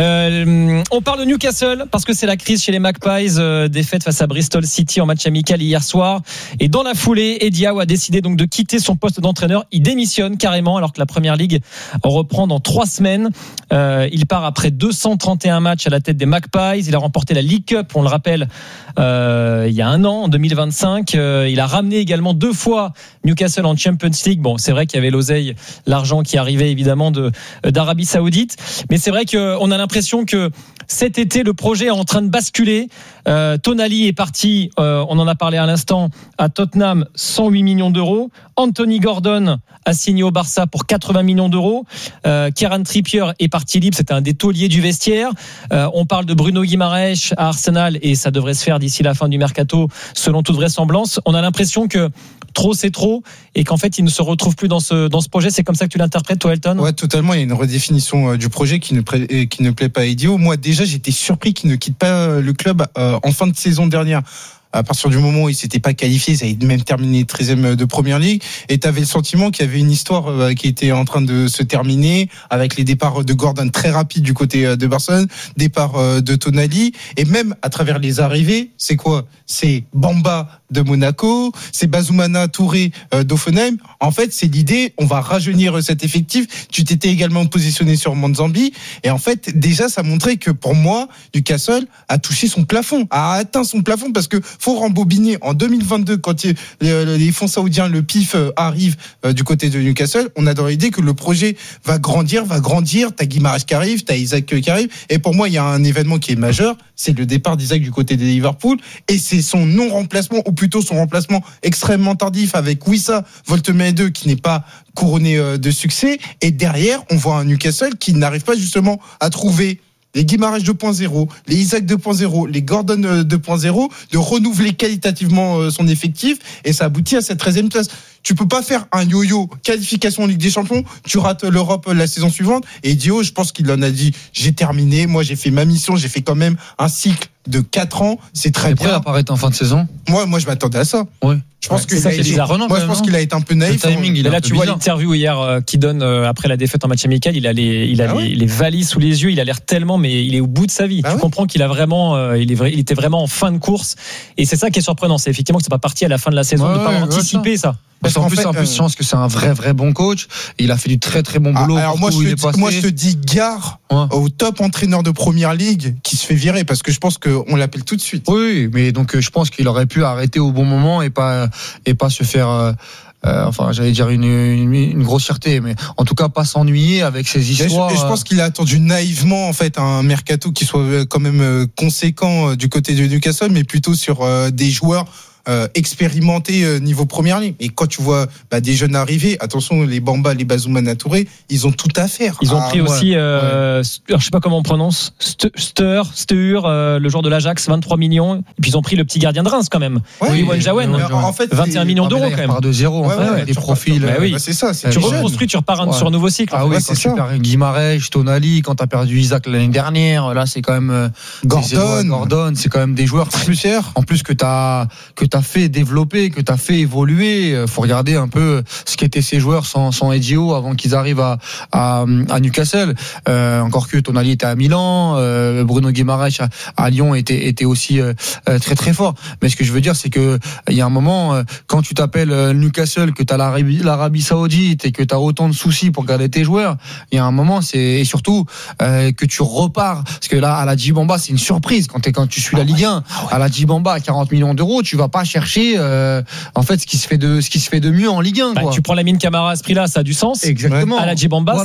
[SPEAKER 4] On parle de Newcastle parce que c'est la crise chez les Magpies, défaite face à Bristol City en match amical hier soir, et dans la foulée, Eddie Howe a décidé donc de quitter son poste d'entraîneur. Il démissionne carrément alors que la Première Ligue reprend dans 3 semaines. Il part après 231 matchs à la tête des Magpies. Il a remporté la League Cup, on le rappelle, il y a un an, en 2025. Il a ramené également 2 fois Newcastle en Champions League. Bon, c'est vrai qu'il y avait l'oseille, l'argent qui arrivait évidemment d'Arabie Saoudite, mais c'est vrai qu'on a l'impression que cet été le projet est en train de basculer. Tonali est parti, on en a parlé à l'instant, à Tottenham, 108 millions d'euros. Anthony Gordon a signé au Barça pour 80 millions d'euros. Kieran Trippier est parti libre, c'était un des tauliers du vestiaire. On parle de Bruno Guimaraes à Arsenal et ça devrait se faire d'ici la fin du mercato selon toute vraisemblance. On a l'impression que trop c'est trop et qu'en fait il ne se retrouve plus dans ce projet. C'est comme ça que tu l'interprètes, toi, Elton?
[SPEAKER 1] Ouais, totalement. Il y a une redéfinition du projet qui ne plaît pas à Eddie Howe. Moi déjà j'étais surpris qu'il ne quitte pas le club en fin de saison dernière. À partir du moment où il s'était pas qualifié, ça avait même terminé 13e de Première Ligue, et tu avais le sentiment qu'il y avait une histoire qui était en train de se terminer avec les départs de Gordon très rapides du côté de Barcelone, départ de Tonali, et même à travers les arrivées, c'est quoi? C'est Bamba de Monaco, c'est Bazoumana Touré d'Offenheim. En fait, c'est l'idée, on va rajeunir cet effectif. Tu t'étais également positionné sur Manzambi, et en fait, déjà, ça montrait que pour moi, Newcastle a touché son plafond, a atteint son plafond, parce que faut rembobiner en 2022 quand les fonds saoudiens, le PIF arrive du côté de Newcastle. On a dans l'idée que le projet va grandir. T'as Guimaraes qui arrive, t'as Isaac qui arrive, et pour moi, il y a un événement qui est majeur, c'est le départ d'Isaac du côté de Liverpool, et c'est son non-remplacement, ou plutôt son remplacement extrêmement tardif avec Wissa Woltemade qui n'est pas couronné de succès. Et derrière, on voit un Newcastle qui n'arrive pas justement à trouver les Guimaraes 2.0, les Isaac 2.0, les Gordon 2.0, de renouveler qualitativement son effectif, et ça aboutit à cette 13e place. Tu peux pas faire un yo-yo qualification en Ligue des Champions, tu rates l'Europe la saison suivante. Et Dio, je pense qu'il en a dit, j'ai terminé, moi j'ai fait ma mission, j'ai fait quand même un cycle de 4 ans, c'est très bien.
[SPEAKER 2] Prêt à apparaître en fin de saison.
[SPEAKER 1] Moi, je m'attendais à ça.
[SPEAKER 2] Oui.
[SPEAKER 1] Je pense que je pense qu'il a été un peu naïf.
[SPEAKER 4] Là, tu vois l'interview hier qui donne après la défaite en match amical, il a les valises sous les yeux, il a l'air tellement, mais il est au bout de sa vie. Tu comprends qu'il a vraiment, il était vraiment en fin de course, et c'est ça qui est surprenant, c'est effectivement que c'est pas parti à la fin de la saison, de pas anticiper ça.
[SPEAKER 2] Parce qu'en plus, je pense que c'est un vrai bon coach. Et il a fait du très bon boulot.
[SPEAKER 1] Alors moi, je te dis gare au top entraîneur de première ligue qui se fait virer, parce que je pense qu'on l'appelle tout de suite.
[SPEAKER 2] Oui, mais donc je pense qu'il aurait pu arrêter au bon moment et pas se faire. Enfin, j'allais dire une grossièreté, mais en tout cas pas s'ennuyer avec ces histoires.
[SPEAKER 1] Et je pense qu'il a attendu naïvement en fait un mercato qui soit quand même conséquent du côté de Newcastle, mais plutôt sur des joueurs expérimentés niveau première ligne. Et quand tu vois des jeunes arriver, attention, les Bamba, les Bazoumana Touré, ils ont tout à faire.
[SPEAKER 4] Ils ont pris aussi alors, je sais pas comment on prononce, Steur, le joueur de l'Ajax, 23 millions, et puis ils ont pris le petit gardien de Reims quand même, Jawen,
[SPEAKER 1] en fait
[SPEAKER 4] 21 millions d'euros quand même.
[SPEAKER 2] Part de zéro, des profils.
[SPEAKER 1] C'est ça,
[SPEAKER 4] tu reconstruis, tu repars sur un nouveau cycle.
[SPEAKER 2] Ah oui, quand tu perds Guimarães, Tonali, quand t'as perdu Isaac l'année dernière, là c'est quand même Gordon, c'est quand même des joueurs plus chers. En plus que t'as fait développer, que t'as fait évoluer. Faut regarder un peu ce qu'étaient ces joueurs sans Eddie Howe avant qu'ils arrivent à Newcastle. Encore que Tonali était à Milan, Bruno Guimarães à Lyon était aussi très fort. Mais ce que je veux dire, c'est que il y a un moment, quand tu t'appelles Newcastle, que t'as l'Arabie Saoudite et que t'as autant de soucis pour garder tes joueurs, il y a un moment, et surtout que tu repars, parce que là, à la Djibamba, c'est une surprise quand tu suis la Ligue 1. À la Djibamba, à 40 millions d'euros, tu vas pas chercher en fait ce qui se fait de mieux en Ligue 1, quoi.
[SPEAKER 4] Tu prends Lamine Camara à ce prix-là, ça a du sens.
[SPEAKER 2] Exactement.
[SPEAKER 4] À la Djibamba,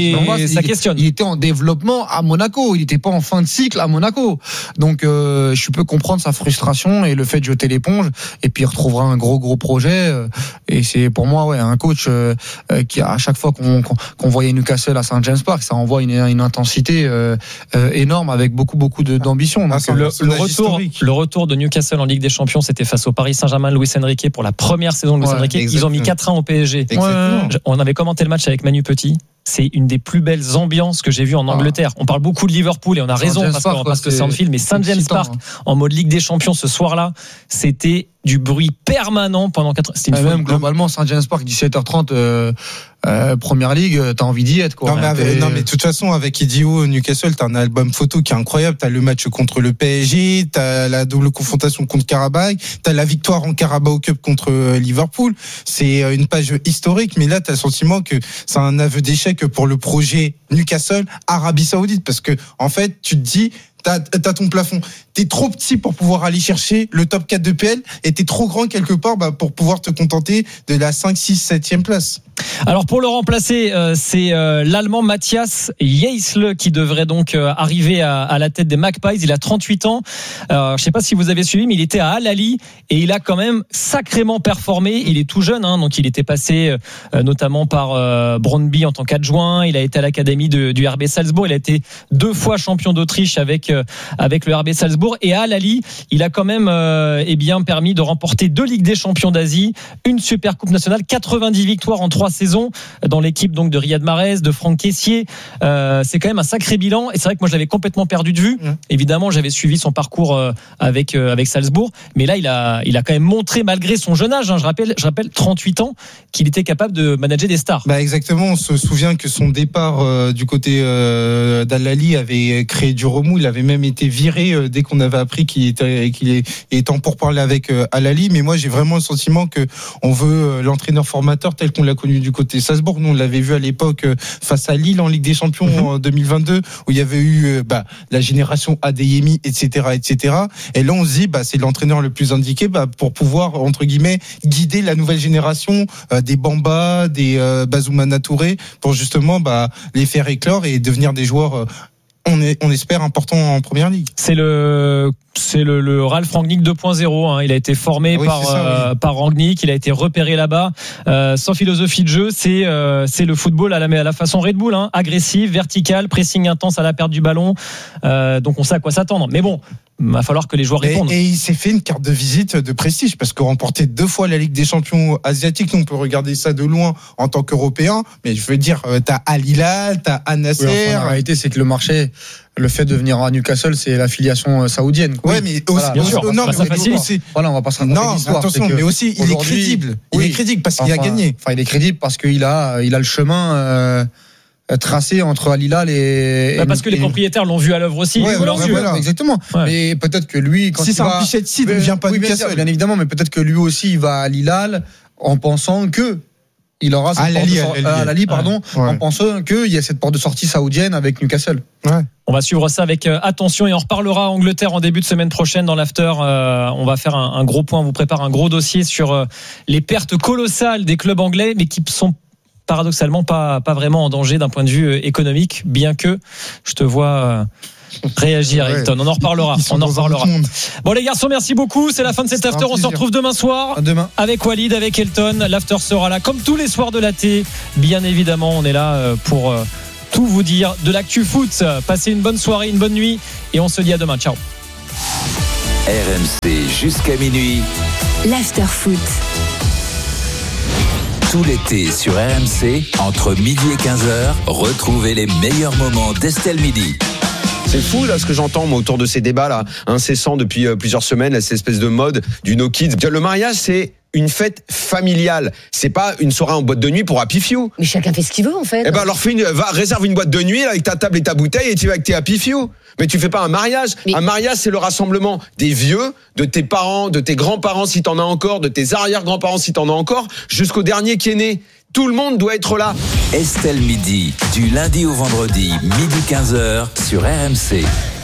[SPEAKER 4] ça questionne.
[SPEAKER 2] Il était en développement à Monaco, il n'était pas en fin de cycle à Monaco. Donc je peux comprendre sa frustration et le fait de jeter l'éponge, et puis il retrouvera un gros projet, et c'est pour moi un coach qui, à chaque fois qu'on voyait Newcastle à St James Park, ça envoie une intensité énorme avec beaucoup d'ambition.
[SPEAKER 4] Le retour de Newcastle en Ligue des Champions, c'était face au Paris Saint-Germain, Luis Enrique, pour la première saison de Luis Enrique. Ils ont mis 4-1 au PSG. On avait commenté le match avec Manu Petit. C'est une des plus belles ambiances que j'ai vues en Angleterre. On parle beaucoup de Liverpool et on a raison parce que c'est Anfield, mais St James Park en mode Ligue des Champions ce soir-là, c'était du bruit permanent pendant 4 heures.
[SPEAKER 2] Même globalement, St James Park, 17h30, Première Ligue, t'as envie d'y être, quoi.
[SPEAKER 1] Non mais de toute façon, avec Idio Newcastle, t'as un album photo qui est incroyable. T'as le match contre le PSG, t'as la double confrontation contre Karabakh, t'as la victoire en Carabao Cup contre Liverpool. C'est une page historique, mais là t'as le sentiment que c'est un aveu d'échec pour le projet Newcastle Arabie Saoudite, parce que en fait tu te dis t'as ton plafond, t'es trop petit pour pouvoir aller chercher le top 4 de PL, et t'es trop grand quelque part pour pouvoir te contenter de la 5, 6, 7e place.
[SPEAKER 4] Alors pour le remplacer, c'est l'Allemand Matthias Jaisle qui devrait donc arriver à la tête des Magpies. Il a 38 ans. Alors, je sais pas si vous avez suivi, mais il était à Al-Ahly et il a quand même sacrément performé. Il est tout jeune, donc il était passé notamment par Brøndby en tant qu'adjoint. Il a été à l'académie du RB Salzbourg. Il a été 2 fois champion d'Autriche avec le RB Salzbourg, et à Al-Ahly, il a quand même permis de remporter 2 Ligues des Champions d'Asie, une Super Coupe nationale, 90 victoires en 3 saisons dans l'équipe donc de Riyad Mahrez, de Franck Kessié. C'est quand même un sacré bilan, et c'est vrai que moi je l'avais complètement perdu de vue. Évidemment, j'avais suivi son parcours avec Salzbourg, mais là il a quand même montré, malgré son jeune âge, je rappelle 38 ans, qu'il était capable de manager des stars.
[SPEAKER 1] Exactement, on se souvient que son départ du côté d'Al-Ahly avait créé du remous. Il avait même été viré dès qu'on avait appris qu'il est en pourparlers avec Al-Ahly. Mais moi j'ai vraiment le sentiment que on veut l'entraîneur formateur tel qu'on l'a connu du côté Salzbourg. Nous on l'avait vu à l'époque face à Lille en Ligue des Champions en 2022, où il y avait eu la génération Adeyemi, etc. Et là on se dit c'est l'entraîneur le plus indiqué pour pouvoir entre guillemets guider la nouvelle génération des Bamba, des Bazoumana Touré, pour justement les faire éclore et devenir des joueurs on espère important en première ligue.
[SPEAKER 4] C'est le Ralf Rangnick 2.0. Il a été formé par Rangnick, il a été repéré là-bas. Sans philosophie de jeu, c'est le football à la façon Red Bull, agressif, vertical, pressing intense à la perte du ballon. Donc on sait à quoi s'attendre. Mais bon, va falloir que les joueurs répondent.
[SPEAKER 1] Et il s'est fait une carte de visite de prestige parce que remporter 2 fois la Ligue des Champions asiatiques, nous on peut regarder ça de loin en tant qu'Européens, mais je veux dire, t'as Al Hilal, t'as Al Nasser.
[SPEAKER 2] Oui, la réalité, c'est que le marché, le fait de venir à Newcastle, c'est l'affiliation saoudienne.
[SPEAKER 1] Ouais, mais aussi,
[SPEAKER 4] bien sûr.
[SPEAKER 1] non,
[SPEAKER 4] ça facilite.
[SPEAKER 2] Voilà, on va pas se raconter l'histoire.
[SPEAKER 1] Attention, mais aussi, il est crédible. Il est crédible parce qu'il a gagné.
[SPEAKER 2] Enfin, il est crédible parce qu'il a le chemin tracé entre Al Hilal et
[SPEAKER 4] parce que les propriétaires l'ont vu à l'œuvre aussi.
[SPEAKER 2] Voilà, exactement. Ouais. Mais peut-être que lui, quand
[SPEAKER 1] si c'est un pichet de il ne vient pas du
[SPEAKER 2] Newcastle, bien évidemment, mais peut-être que lui aussi, il va à Al Hilal en pensant que il aura cette en pensant qu'il y a cette porte de sortie saoudienne avec Newcastle.
[SPEAKER 1] Ouais.
[SPEAKER 4] On va suivre ça avec attention et on reparlera Angleterre en début de semaine prochaine dans l'after. On va faire un gros point, on vous prépare un gros dossier sur les pertes colossales des clubs anglais, mais qui sont paradoxalement pas vraiment en danger d'un point de vue économique, bien que je te vois réagir, Hilton. On en reparlera. Bon les garçons, merci beaucoup. C'est la fin de cet after. On se retrouve demain soir avec Walid, avec Hilton. L'after sera là comme tous les soirs de l'AT. Bien évidemment, on est là pour tout vous dire de l'actu foot. Passez une bonne soirée, une bonne nuit et on se dit à demain. Ciao.
[SPEAKER 13] RMC jusqu'à minuit.
[SPEAKER 7] L'after foot.
[SPEAKER 13] Tout l'été sur RMC, entre midi et 15h, retrouvez les meilleurs moments d'Estelle Midi.
[SPEAKER 16] C'est fou là ce que j'entends moi autour de ces débats là incessants depuis plusieurs semaines, là, cette espèce de mode du no kids. Le mariage c'est une fête familiale, c'est pas une soirée en boîte de nuit pour Happy Few.
[SPEAKER 17] Mais chacun fait ce qu'il veut en fait.
[SPEAKER 16] Eh ben alors réserve une boîte de nuit là, avec ta table et ta bouteille et tu vas avec tes Happy Few. Mais tu fais pas un mariage. Un mariage c'est le rassemblement des vieux, de tes parents, de tes grands-parents si t'en as encore, de tes arrière-grands-parents si t'en as encore, jusqu'au dernier qui est né. Tout le monde doit être là.
[SPEAKER 13] Estelle Midi, du lundi au vendredi, midi 15h sur RMC.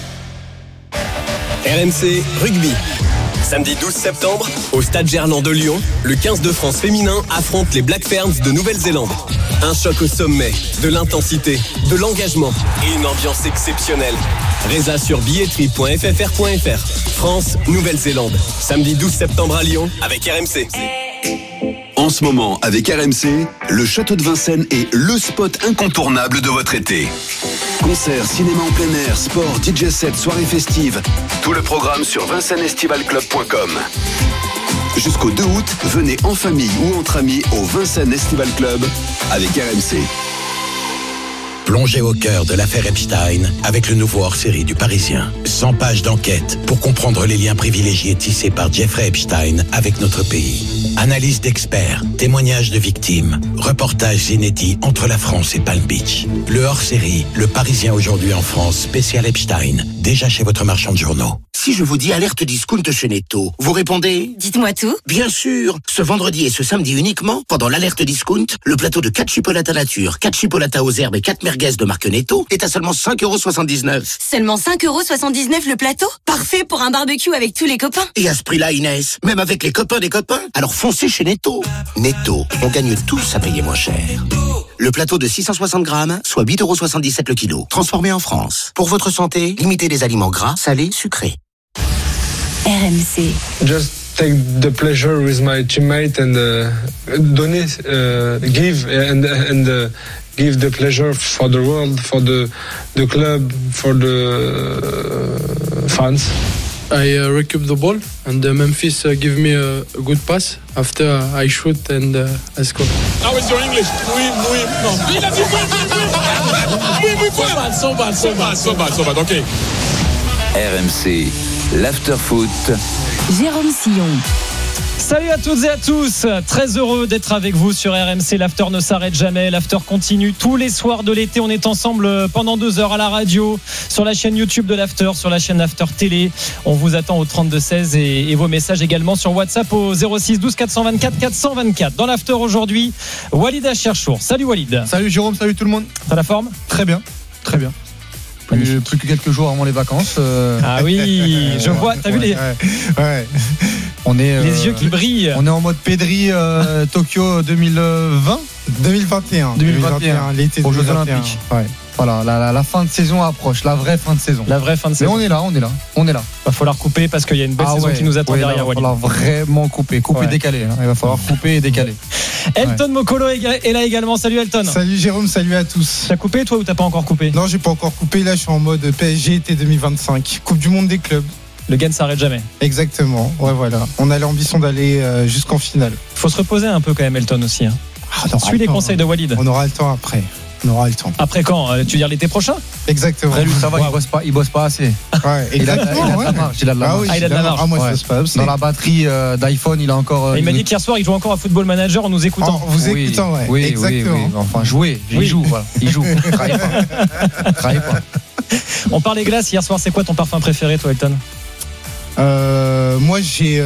[SPEAKER 18] RMC Rugby. Samedi 12 septembre, au Stade Gerland de Lyon, le 15 de France féminin affronte les Black Ferns de Nouvelle-Zélande. Un choc au sommet, de l'intensité, de l'engagement et une ambiance exceptionnelle. Résa sur billetterie.ffr.fr. France, Nouvelle-Zélande. Samedi 12 septembre à Lyon avec RMC.
[SPEAKER 9] En ce moment, avec RMC, le Château de Vincennes est le spot incontournable de votre été. Concerts, cinéma en plein air, sport, DJ set, soirées festives. Tout le programme sur vincennesestivalclub.com. Jusqu'au 2 août, venez en famille ou entre amis au Vincennes Estival Club avec RMC.
[SPEAKER 11] Plongez au cœur de l'affaire Epstein avec le nouveau hors-série du Parisien. 100 pages d'enquête pour comprendre les liens privilégiés tissés par Jeffrey Epstein avec notre pays. Analyse d'experts, témoignages de victimes, reportages inédits entre la France et Palm Beach. Le hors-série, le Parisien aujourd'hui en France, spécial Epstein, déjà chez votre marchand de journaux.
[SPEAKER 19] Si je vous dis alerte discount chez Netto, vous répondez ?
[SPEAKER 7] Dites-moi tout.
[SPEAKER 19] Bien sûr. Ce vendredi et ce samedi uniquement, pendant l'alerte discount, le plateau de 4 chipolatas nature, 4 chipolatas aux herbes et 4 merguez de marque Netto est à seulement 5,79 €.
[SPEAKER 7] Seulement 5,79 € le plateau ? Parfait pour un barbecue avec tous les copains.
[SPEAKER 19] Et à ce prix-là, Inès, même avec les copains des copains. Alors foncez chez Netto. Netto, on gagne tous à payer moins cher. Le plateau de 660 grammes, soit 8,77 € le kilo. Transformé en France. Pour votre santé, limitez les aliments gras, salés, sucrés.
[SPEAKER 7] RMC.
[SPEAKER 20] Just take the pleasure with my teammate and donner, give and give the pleasure for the world, for the club, for the fans.
[SPEAKER 21] I recoup the ball and Memphis give me a good pass. After I shoot and I score.
[SPEAKER 22] How is your English? Oui, non. Il a dit oui. So bad. Okay.
[SPEAKER 13] RMC, l'after-foot.
[SPEAKER 7] Jérôme Sillon.
[SPEAKER 4] Salut à toutes et à tous, très heureux d'être avec vous sur RMC. L'after ne s'arrête jamais, l'after continue tous les soirs de l'été. On est ensemble pendant 2 heures à la radio, sur la chaîne YouTube de l'after, sur la chaîne After Télé. On vous attend au 32-16 et vos messages également sur WhatsApp au 06 12 424 424. Dans l'after aujourd'hui, Walid Acharchour. Salut Walid.
[SPEAKER 2] Salut Jérôme, salut tout le monde.
[SPEAKER 4] T'as la forme ?
[SPEAKER 2] Très bien. Plus que quelques jours avant les vacances.
[SPEAKER 4] Ah oui, je vois, t'as vu les...
[SPEAKER 2] Ouais. On est,
[SPEAKER 4] les yeux qui brillent.
[SPEAKER 2] On est en mode Pedri Tokyo 2021, l'été aux Jeux Olympiques. Ouais. Voilà, la fin de saison approche, la vraie fin de saison. Mais on est là.
[SPEAKER 4] Va falloir couper parce qu'il y a une belle saison qui nous attend derrière.
[SPEAKER 2] Il va falloir vraiment couper et décaler. Hein. Il va falloir couper et décaler.
[SPEAKER 4] Elton Mokolo est là également. Salut Elton.
[SPEAKER 1] Salut Jérôme, salut à tous.
[SPEAKER 4] T'as coupé toi ou t'as pas encore coupé ?
[SPEAKER 1] Non, j'ai pas encore coupé. Là, je suis en mode PSG été 2025, Coupe du Monde des clubs.
[SPEAKER 4] Le gars ne s'arrête jamais.
[SPEAKER 1] Exactement. Ouais, voilà. On a l'ambition d'aller jusqu'en finale.
[SPEAKER 4] Il faut se reposer un peu quand même, Elton aussi. Suis les conseils de Walid.
[SPEAKER 1] On aura le temps après.
[SPEAKER 4] Après quand tu veux dire l'été prochain?
[SPEAKER 1] Exactement.
[SPEAKER 2] Après, lui, ça va, il bosse pas assez.
[SPEAKER 1] Ouais, exactement.
[SPEAKER 2] Il a de la marge.
[SPEAKER 4] Il a de la marge.
[SPEAKER 1] Moi, ça se passe.
[SPEAKER 2] Dans la batterie d'iPhone, il a encore.
[SPEAKER 4] Il m'a dit qu'hier soir, il joue encore à Football Manager en nous écoutant.
[SPEAKER 1] En vous écoutant, ouais.
[SPEAKER 2] Oui,
[SPEAKER 1] exactement.
[SPEAKER 2] Oui. Enfin, jouer. Il joue, voilà. Il joue. Travaille pas.
[SPEAKER 4] On parlait glace hier soir. C'est quoi ton parfum préféré, toi, Elton?
[SPEAKER 1] Moi, j'ai.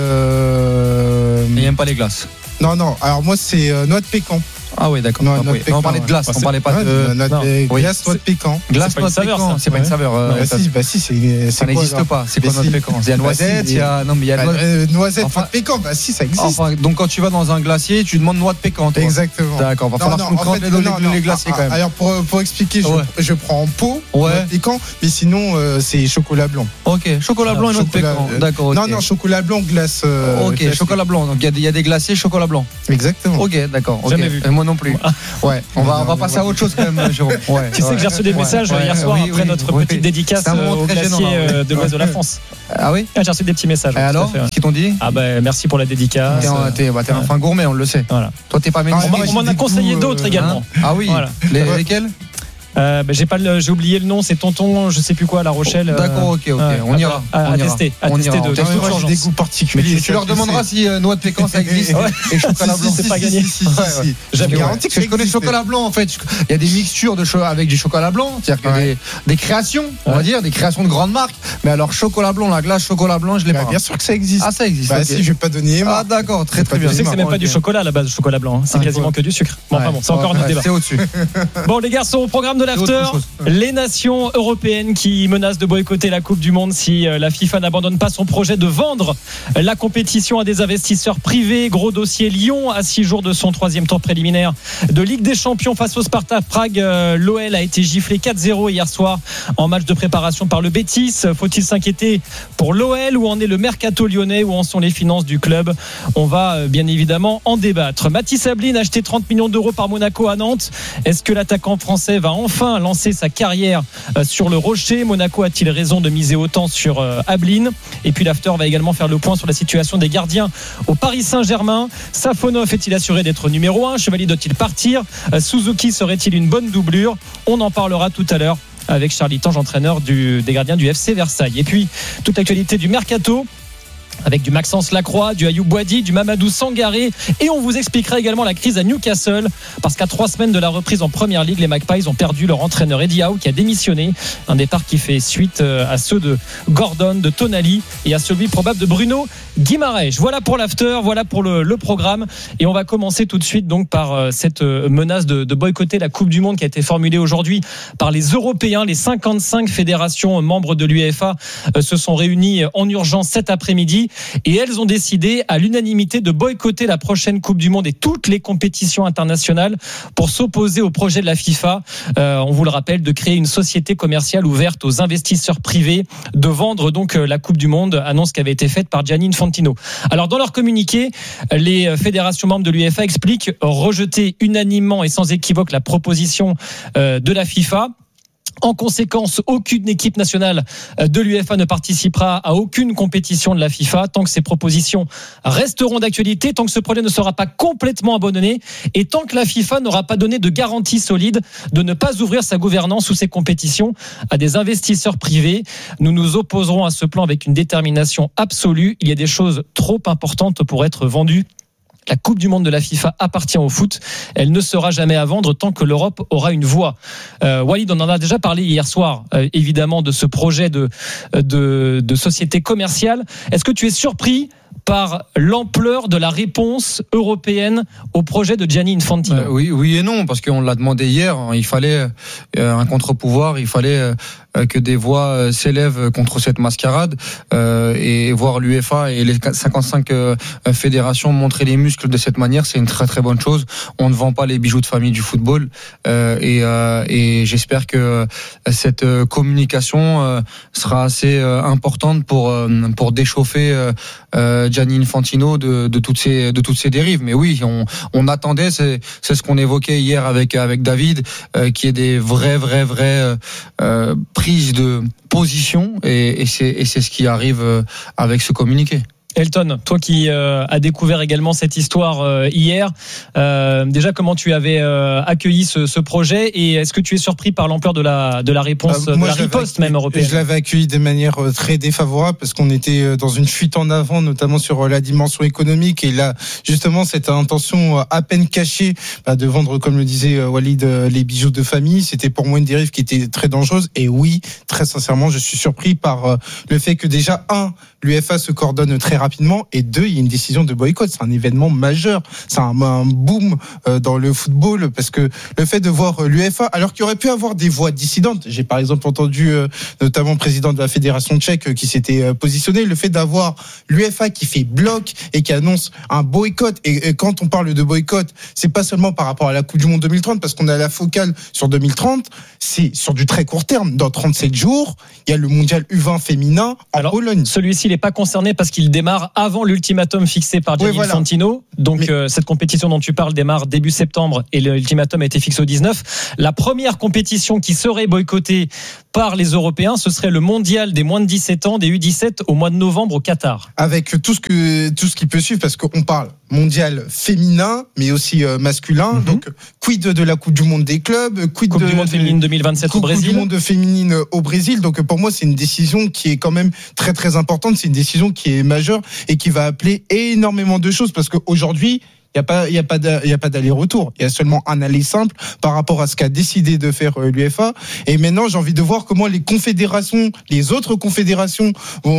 [SPEAKER 2] Il n'aime pas les glaces.
[SPEAKER 1] Non. Alors moi, c'est noix de pécan.
[SPEAKER 2] Ah oui, d'accord. On parlait de glace, on parlait pas
[SPEAKER 1] de glace, noix de pécan.
[SPEAKER 2] Glace, noix de pécan, c'est pas une saveur.
[SPEAKER 1] Si,
[SPEAKER 2] ça n'existe pas. C'est quoi noix de pécan? Il y a noisette, il y a
[SPEAKER 1] noisette, noix de pécan. Bah si, ça existe.
[SPEAKER 2] Enfin, donc quand tu vas dans un glacier, tu demandes noix de pécan.
[SPEAKER 1] Exactement.
[SPEAKER 2] D'accord. Va falloir les glaciers quand même.
[SPEAKER 1] Alors pour expliquer, je prends en pot noix de pécan, mais sinon c'est chocolat blanc.
[SPEAKER 2] Ok, chocolat blanc et noix de pécan. D'accord.
[SPEAKER 1] Non, chocolat blanc, glace.
[SPEAKER 2] Ok, chocolat blanc. Donc il y a des glaciers chocolat blanc.
[SPEAKER 1] Exactement.
[SPEAKER 2] Ok, d'accord.
[SPEAKER 4] Jamais vu.
[SPEAKER 2] Moi non plus. Ouais, on va passer à autre chose quand même, Jérôme.
[SPEAKER 4] Tu sais que j'ai reçu des messages hier soir après notre petite dédicace au glacier de l'Ouest de la France.
[SPEAKER 2] Ah oui?
[SPEAKER 4] J'ai reçu des petits messages.
[SPEAKER 2] Et alors, qu'est-ce qu'ils t'ont dit?
[SPEAKER 4] Ah ben merci pour la dédicace.
[SPEAKER 2] T'es un fin gourmet, on le sait.
[SPEAKER 4] Voilà.
[SPEAKER 2] Toi, t'es pas ménagé.
[SPEAKER 4] On m'en a conseillé d'autres également.
[SPEAKER 2] Ah oui. Lesquels?
[SPEAKER 4] J'ai oublié le nom, c'est Tonton, je sais plus quoi, à La Rochelle.
[SPEAKER 2] D'accord, ok, on ira.
[SPEAKER 4] À tester de
[SPEAKER 1] j'ai des goûts particuliers.
[SPEAKER 2] Tu leur demanderas si noix de pécan ça existe et chocolat blanc.
[SPEAKER 4] C'est pas gagné.
[SPEAKER 1] J'avais garanti que
[SPEAKER 2] je connais le chocolat blanc en fait. Il y a des mixtures avec du chocolat blanc, c'est-à-dire que des créations, on va dire, des créations de grandes marques. Mais alors chocolat blanc, la glace chocolat blanc, je l'ai pas.
[SPEAKER 1] Bien sûr que ça existe.
[SPEAKER 2] Ah ça existe.
[SPEAKER 1] Bah si, je vais pas donner.
[SPEAKER 2] Ah d'accord, très bien.
[SPEAKER 4] Tu sais que c'est même pas du chocolat à la base, le chocolat blanc. C'est quasiment que du sucre. Bon, enfin bon, c'est encore notre débat.
[SPEAKER 2] C'est au-dessus.
[SPEAKER 4] Bon les garçons, au programme de l'after. Les nations européennes qui menacent de boycotter la Coupe du Monde si la FIFA n'abandonne pas son projet de vendre la compétition à des investisseurs privés. Gros dossier. Lyon à 6 jours de son 3e tour préliminaire de Ligue des Champions face au Sparta Prague. L'OL a été giflé 4-0 hier soir en match de préparation par le Betis. Faut-il s'inquiéter pour l'OL? Où en est le mercato lyonnais? Où en sont les finances du club? On va bien évidemment en débattre. Mathis Ablin a acheté 30 millions d'euros par Monaco à Nantes. Est-ce que l'attaquant français va enfin lancer sa carrière sur le Rocher? Monaco a-t-il raison de miser autant sur Ablin? Et puis l'after va également faire le point sur la situation des gardiens au Paris Saint-Germain. Safonov est-il assuré d'être numéro 1? Chevalier doit-il partir? Suzuki serait-il une bonne doublure? On en parlera tout à l'heure avec Charlie Tange, entraîneur des gardiens du FC Versailles. Et puis toute l'actualité du mercato avec du Maxence Lacroix, du Ayoub Boadi, du Mamadou Sangaré, et on vous expliquera également la crise à Newcastle, parce qu'à 3 semaines de la reprise en Première Ligue, les Magpies ont perdu leur entraîneur Eddie Howe qui a démissionné, un départ qui fait suite à ceux de Gordon, de Tonali et à celui probable de Bruno Guimaraes. Voilà pour l'after, voilà pour le programme, et on va commencer tout de suite donc par cette menace de boycotter la Coupe du Monde qui a été formulée aujourd'hui par les Européens. Les 55 fédérations membres de l'UEFA se sont réunies en urgence cet après-midi. Et elles ont décidé à l'unanimité de boycotter la prochaine Coupe du Monde et toutes les compétitions internationales pour s'opposer au projet de la FIFA, on vous le rappelle, de créer une société commerciale ouverte aux investisseurs privés, de vendre donc la Coupe du Monde, annonce qui avait été faite par Gianni Infantino. Alors dans leur communiqué, les fédérations membres de l'UEFA expliquent rejeter unanimement et sans équivoque la proposition de la FIFA. En conséquence, aucune équipe nationale de l'UEFA ne participera à aucune compétition de la FIFA tant que ces propositions resteront d'actualité, tant que ce projet ne sera pas complètement abandonné et tant que la FIFA n'aura pas donné de garantie solide de ne pas ouvrir sa gouvernance ou ses compétitions à des investisseurs privés. Nous nous opposerons à ce plan avec une détermination absolue. Il y a des choses trop importantes pour être vendues. La Coupe du Monde de la FIFA appartient au foot. Elle ne sera jamais à vendre tant que l'Europe aura une voix. Walid, on en a déjà parlé hier soir, évidemment, de ce projet de société commerciale. Est-ce que tu es surpris par l'ampleur de la réponse européenne au projet de Gianni Infantino?
[SPEAKER 2] Oui et non, parce qu'on l'a demandé hier. Il fallait un contre-pouvoir, il fallait que des voix s'élèvent contre cette mascarade et voir l'UEFA et les 55 fédérations montrer les muscles de cette manière, c'est une très très bonne chose. On ne vend pas les bijoux de famille du football et j'espère que cette communication sera assez importante pour déchauffer Gianni Infantino de toutes ces dérives. Mais oui, on attendait, c'est ce qu'on évoquait hier avec David, qui est des vraies prises de position, et c'est ce qui arrive avec ce communiqué.
[SPEAKER 4] Elton, toi qui as découvert également cette histoire hier, déjà comment tu avais accueilli ce projet, et est-ce que tu es surpris par l'ampleur de la réponse, de la riposte même européenne?
[SPEAKER 1] Je l'avais accueilli de manière très défavorable parce qu'on était dans une fuite en avant, notamment sur la dimension économique, et là justement cette intention à peine cachée de vendre, comme le disait Walid, les bijoux de famille, c'était pour moi une dérive qui était très dangereuse. Et oui, très sincèrement, je suis surpris par le fait que déjà l'UEFA se coordonne très rapidement, et 2, il y a une décision de boycott. C'est un événement majeur, c'est un boom dans le football, parce que le fait de voir l'UEFA, alors qu'il aurait pu avoir des voix dissidentes, j'ai par exemple entendu notamment le président de la fédération tchèque qui s'était positionné, le fait d'avoir l'UEFA qui fait bloc et qui annonce un boycott, et quand on parle de boycott, c'est pas seulement par rapport à la Coupe du Monde 2030, parce qu'on a la focale sur 2030, c'est sur du très court terme. Dans 37 jours, il y a le mondial U20 féminin en Pologne.
[SPEAKER 4] Celui-ci, il n'est pas concerné parce qu'il démarre avant l'ultimatum fixé par Gianni Infantino. Donc cette compétition dont tu parles démarre début septembre, et l'ultimatum a été fixé au 19. La première compétition qui serait boycottée par les Européens, ce serait le mondial des moins de 17 ans, des U17, au mois de novembre au Qatar.
[SPEAKER 1] Avec tout ce qui peut suivre, parce qu'on parle mondial féminin, mais aussi masculin. Donc, quid de la Coupe du Monde des clubs, quid
[SPEAKER 4] Coupe du Monde féminine 2027 au Brésil.
[SPEAKER 1] Coupe du Monde féminine au Brésil. Donc, pour moi, c'est une décision qui est quand même très, très importante. C'est une décision qui est majeure et qui va appeler énormément de choses, parce qu'aujourd'hui, il y a pas d'aller-retour. Il y a seulement un aller simple par rapport à ce qu'a décidé de faire l'UEFA. Et maintenant, j'ai envie de voir comment les confédérations, les autres confédérations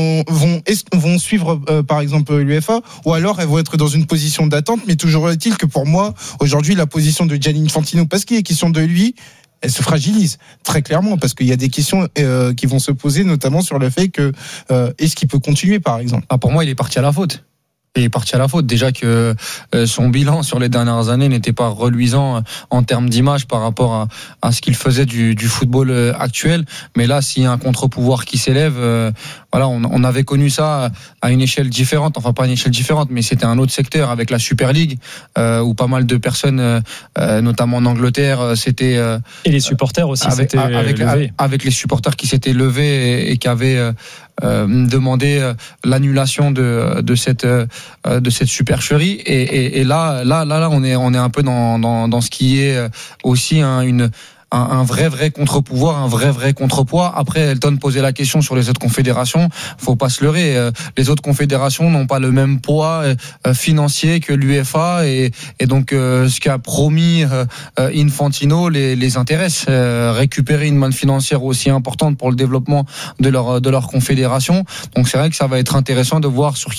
[SPEAKER 1] vont suivre par exemple l'UEFA, ou alors elles vont être dans une position d'attente. Mais toujours est-il que pour moi, aujourd'hui, la position de Gianni Infantino, parce qu'il est question de lui, elle se fragilise très clairement, parce qu'il y a des questions qui vont se poser, notamment sur le fait que est-ce qu'il peut continuer, par exemple.
[SPEAKER 2] Pour moi, il est parti à la faute. Il est parti à la faute. Déjà que son bilan sur les dernières années n'était pas reluisant en termes d'image par rapport à ce qu'il faisait du football actuel. Mais là, s'il y a un contre-pouvoir qui s'élève, on avait connu ça à une échelle différente. Enfin, pas une échelle différente, mais c'était un autre secteur avec la Super League, où pas mal de personnes, notamment en Angleterre, c'était
[SPEAKER 4] et les supporters aussi,
[SPEAKER 2] avec les supporters qui s'étaient levés et qui avaient demandé l'annulation de cette supercherie, et là on est un peu dans ce qui est aussi un vrai contre-pouvoir, un vrai contrepoids. Après, Elton posait la question sur les autres confédérations. Faut pas se leurrer. Les autres confédérations n'ont pas le même poids financier que l'UEFA, et donc ce qu'a promis Infantino les intéresse. Récupérer une manne financière aussi importante pour le développement de leur confédération. Donc c'est vrai que ça va être intéressant de voir sur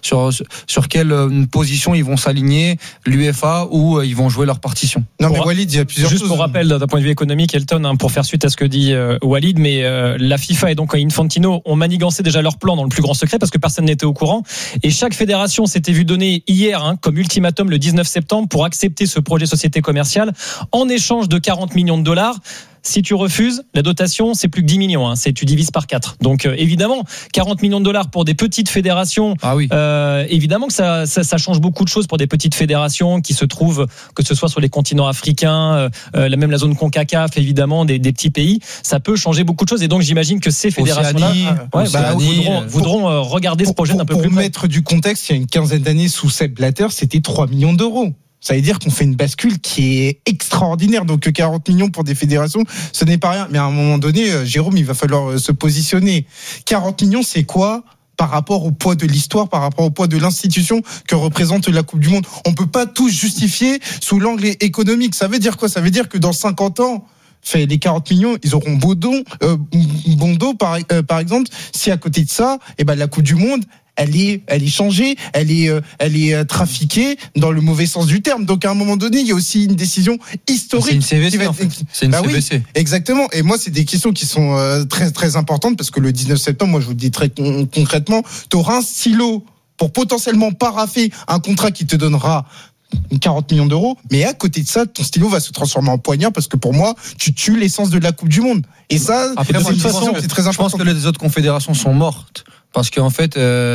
[SPEAKER 2] quelle position ils vont s'aligner, l'UEFA, ou ils vont jouer leur partition.
[SPEAKER 1] Non, mais Walid, il y a plusieurs choses.
[SPEAKER 4] Juste pour rappel, d'un point de vue économique, Elton, pour faire suite à ce que dit Walid, mais la FIFA et donc Infantino ont manigancé déjà leur plan dans le plus grand secret, parce que personne n'était au courant, et chaque fédération s'était vue donner hier comme ultimatum le 19 septembre pour accepter ce projet société commerciale en échange de 40 millions de dollars. Si tu refuses, la dotation, c'est plus que 10 millions. Tu divises par 4. Donc, évidemment, 40 millions de dollars pour des petites fédérations. Évidemment que ça change beaucoup de choses pour des petites fédérations qui se trouvent, que ce soit sur les continents africains, même la zone CONCACAF, évidemment, des petits pays. Ça peut changer beaucoup de choses. Et donc, j'imagine que ces fédérations-là voudront regarder ce projet d'un peu plus près.
[SPEAKER 1] Pour mettre du contexte, il y a une quinzaine d'années, sous Sepp Blatter, c'était 3 millions d'euros. Ça veut dire qu'on fait une bascule qui est extraordinaire. Donc 40 millions pour des fédérations, ce n'est pas rien. Mais à un moment donné, Jérôme, il va falloir se positionner. 40 millions, c'est quoi par rapport au poids de l'histoire, par rapport au poids de l'institution que représente la Coupe du Monde? On ne peut pas tout justifier sous l'angle économique. Ça veut dire quoi? Ça veut dire que dans 50 ans, les 40 millions, ils auront bon dos, par exemple, si à côté de ça, la Coupe du Monde, elle est changée, elle est trafiquée dans le mauvais sens du terme. Donc à un moment donné, il y a aussi une décision historique.
[SPEAKER 2] C'est une CVC, en fait. C'est une CVC.
[SPEAKER 1] Oui, exactement. Et moi, c'est des questions qui sont très très importantes, parce que le 19 septembre, moi je vous le dis très concrètement, tu auras un stylo pour potentiellement paraffer un contrat qui te donnera 40 millions d'euros, mais à côté de ça, ton stylo va se transformer en poignard, parce que pour moi, tu tues l'essence de la Coupe du Monde. Et ça,
[SPEAKER 2] après, de toute façon, c'est très important. Je pense que les autres confédérations sont mortes, parce qu'en fait,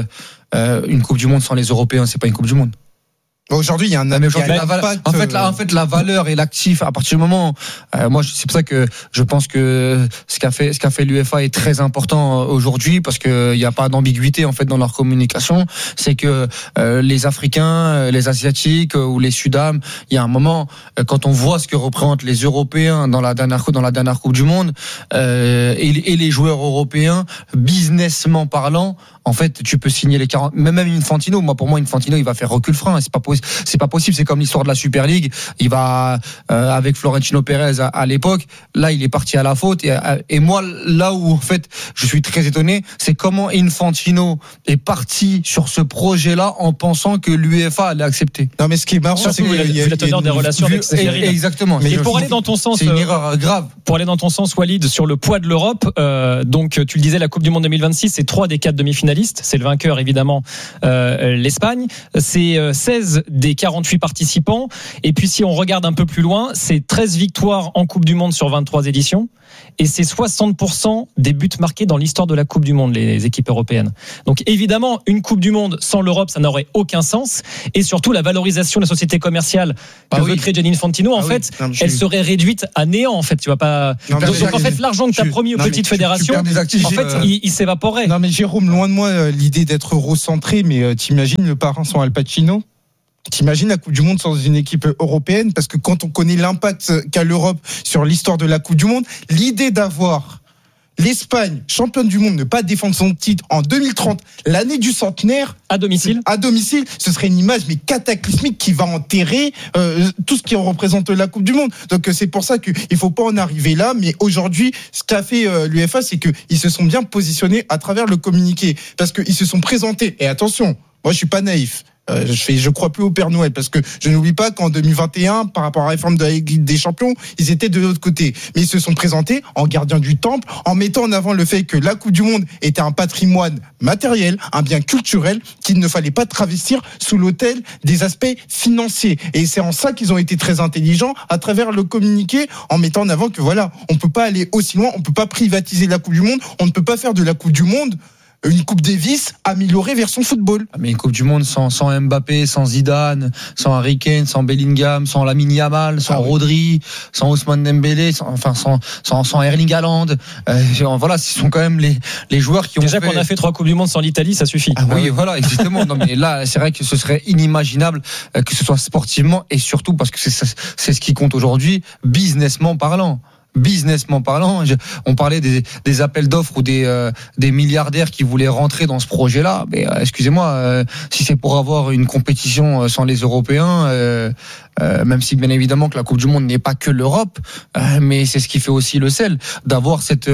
[SPEAKER 2] une Coupe du Monde sans les Européens, c'est pas une Coupe du Monde.
[SPEAKER 1] Aujourd'hui, il y a un impact.
[SPEAKER 2] En fait, la valeur et l'actif, à partir du moment, moi, c'est pour ça que je pense que ce qu'a fait l'UEFA est très important aujourd'hui, parce que il n'y a pas d'ambiguïté en fait dans leur communication. C'est que les Africains, les Asiatiques ou les Sud-Am, il y a un moment, quand on voit ce que représentent les Européens dans la dernière Coupe du Monde et les joueurs européens, businessment parlant. En fait, tu peux signer les 40. Même Infantino, pour moi, il va faire recul frein. C'est pas possible. C'est comme l'histoire de la Super League. Il va avec Florentino Pérez à l'époque. Là, il est parti à la faute. Et moi, là où en fait, je suis très étonné, c'est comment Infantino est parti sur ce projet-là en pensant que l'UEFA allait accepter.
[SPEAKER 1] Non, mais ce qui est marrant, c'est
[SPEAKER 4] la teneur des relations avec Cyril.
[SPEAKER 2] Exactement.
[SPEAKER 4] Mais pour aller dans ton sens,
[SPEAKER 2] c'est une erreur grave.
[SPEAKER 4] Pour aller dans ton sens, Walid, sur le poids de l'Europe. Donc, tu le disais, la Coupe du Monde 2026, c'est 3 des 4 demi-finalistes. C'est le vainqueur, évidemment, l'Espagne. C'est 16 des 48 participants. Et puis, si on regarde un peu plus loin, c'est 13 victoires en Coupe du Monde sur 23 éditions. Et c'est 60% des buts marqués dans l'histoire de la Coupe du Monde, les équipes européennes. Donc, évidemment, une Coupe du Monde sans l'Europe, ça n'aurait aucun sens. Et surtout, la valorisation de la société commerciale que veut créer Gianni Infantino, elle serait réduite à néant, en fait. Tu vas pas. Donc, en fait, l'argent que tu as promis aux petites fédérations, en fait, il s'évaporait.
[SPEAKER 1] Non, mais Jérôme, loin de moi l'idée d'être eurocentré, mais t'imagines le parrain sans Al Pacino? T'imagines la Coupe du Monde sans une équipe européenne? Parce que quand on connaît l'impact qu'a l'Europe sur l'histoire de la Coupe du Monde, l'idée d'avoir l'Espagne, championne du monde, ne pas défendre son titre en 2030, l'année du centenaire,
[SPEAKER 4] à domicile,
[SPEAKER 1] ce serait une image mais cataclysmique qui va enterrer tout ce qui représente la Coupe du Monde. Donc c'est pour ça qu'il faut pas en arriver là. Mais aujourd'hui, ce qu'a fait l'UEFA, c'est qu'ils se sont bien positionnés à travers le communiqué, parce qu'ils se sont présentés. Et attention, moi je suis pas naïf. Je crois plus au Père Noël, parce que je n'oublie pas qu'en 2021, par rapport à la réforme de la Ligue des Champions, ils étaient de l'autre côté. Mais ils se sont présentés en gardiens du temple, en mettant en avant le fait que la Coupe du Monde était un patrimoine matériel, un bien culturel, qu'il ne fallait pas travestir sous l'autel des aspects financiers. Et c'est en ça qu'ils ont été très intelligents à travers le communiqué, en mettant en avant que voilà, on peut pas aller aussi loin, on peut pas privatiser la Coupe du Monde, on ne peut pas faire de la Coupe du Monde une Coupe Davis améliorée version football.
[SPEAKER 2] Mais une Coupe du Monde sans Mbappé, sans Zidane, sans Harry Kane, sans Bellingham, sans Lamine Yamal, sans Rodri, sans Ousmane Dembélé, sans Erling Haaland. Voilà, ce sont quand même les joueurs qui ont
[SPEAKER 4] déjà qu'on a fait 3 Coupes du Monde sans l'Italie, ça suffit.
[SPEAKER 2] Oui, voilà, exactement. Non, mais là, c'est vrai que ce serait inimaginable que ce soit sportivement, et surtout parce que c'est ce qui compte aujourd'hui, businessment parlant. On parlait des appels d'offres ou des milliardaires qui voulaient rentrer dans ce projet-là. Mais excusez-moi, si c'est pour avoir une compétition sans les Européens, même si bien évidemment que la Coupe du Monde n'est pas que l'Europe, mais c'est ce qui fait aussi le sel d'avoir cette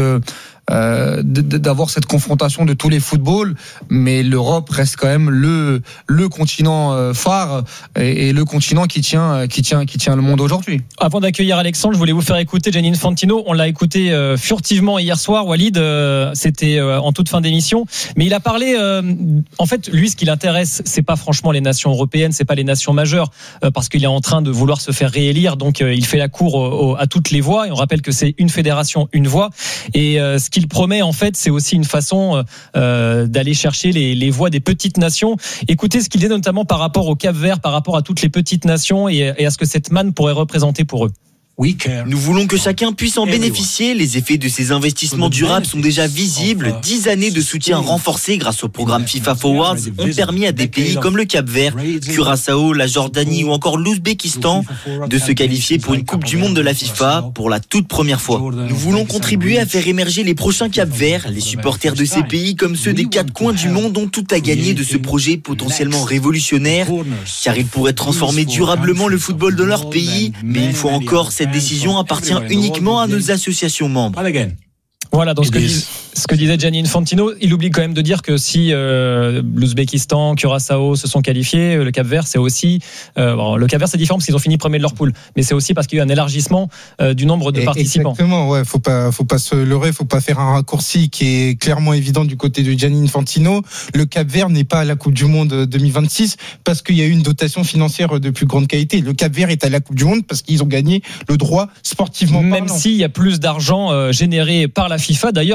[SPEAKER 2] confrontation de tous les footballs, mais l'Europe reste quand même le continent phare et le continent qui tient le monde aujourd'hui.
[SPEAKER 4] Avant d'accueillir Alexandre, je voulais vous faire écouter Gianni Infantino. On l'a écouté furtivement hier soir, Walid, c'était en toute fin d'émission, mais il a parlé en fait, lui, ce qui l'intéresse, c'est pas franchement les nations européennes, c'est pas les nations majeures, parce qu'il est en train de vouloir se faire réélire, donc il fait la cour à toutes les voix, et on rappelle que c'est une fédération, une voix, et ce qu'il promet, en fait, c'est aussi une façon d'aller chercher les voix des petites nations. Écoutez ce qu'il dit notamment par rapport au Cap-Vert, par rapport à toutes les petites nations et à ce que cette manne pourrait représenter pour eux.
[SPEAKER 3] Nous voulons que chacun puisse en bénéficier. Les effets de ces investissements durables sont déjà visibles. 10 années de soutien renforcé grâce au programme FIFA Forwards ont permis à des pays comme le Cap-Vert, Curaçao, la Jordanie ou encore l'Ouzbékistan de se qualifier pour une Coupe du Monde de la FIFA pour la toute première fois. Nous voulons contribuer à faire émerger les prochains Cap-Verts. Les supporters de ces pays comme ceux des 4 coins du monde ont tout à gagner de ce projet potentiellement révolutionnaire, car il pourrait transformer durablement le football de leur pays. Mais une fois encore, cette décision appartient uniquement à nos associations membres.
[SPEAKER 4] Voilà, donc ce que disait Gianni Infantino, il oublie quand même de dire que si l'Ouzbékistan, Curaçao se sont qualifiés, le Cap-Vert, c'est aussi le Cap-Vert, c'est différent parce qu'ils ont fini premier de leur poule, mais c'est aussi parce qu'il y a eu un élargissement du nombre de participants.
[SPEAKER 1] Exactement, ouais, faut pas se leurrer, faut pas faire un raccourci qui est clairement évident du côté de Gianni Infantino. Le Cap-Vert n'est pas à la Coupe du Monde 2026 parce qu'il y a eu une dotation financière de plus grande qualité. Le Cap-Vert est à la Coupe du Monde parce qu'ils ont gagné le droit sportivement parlant.
[SPEAKER 4] Même s'il y a plus d'argent généré par la FIFA, d'ailleurs, c'est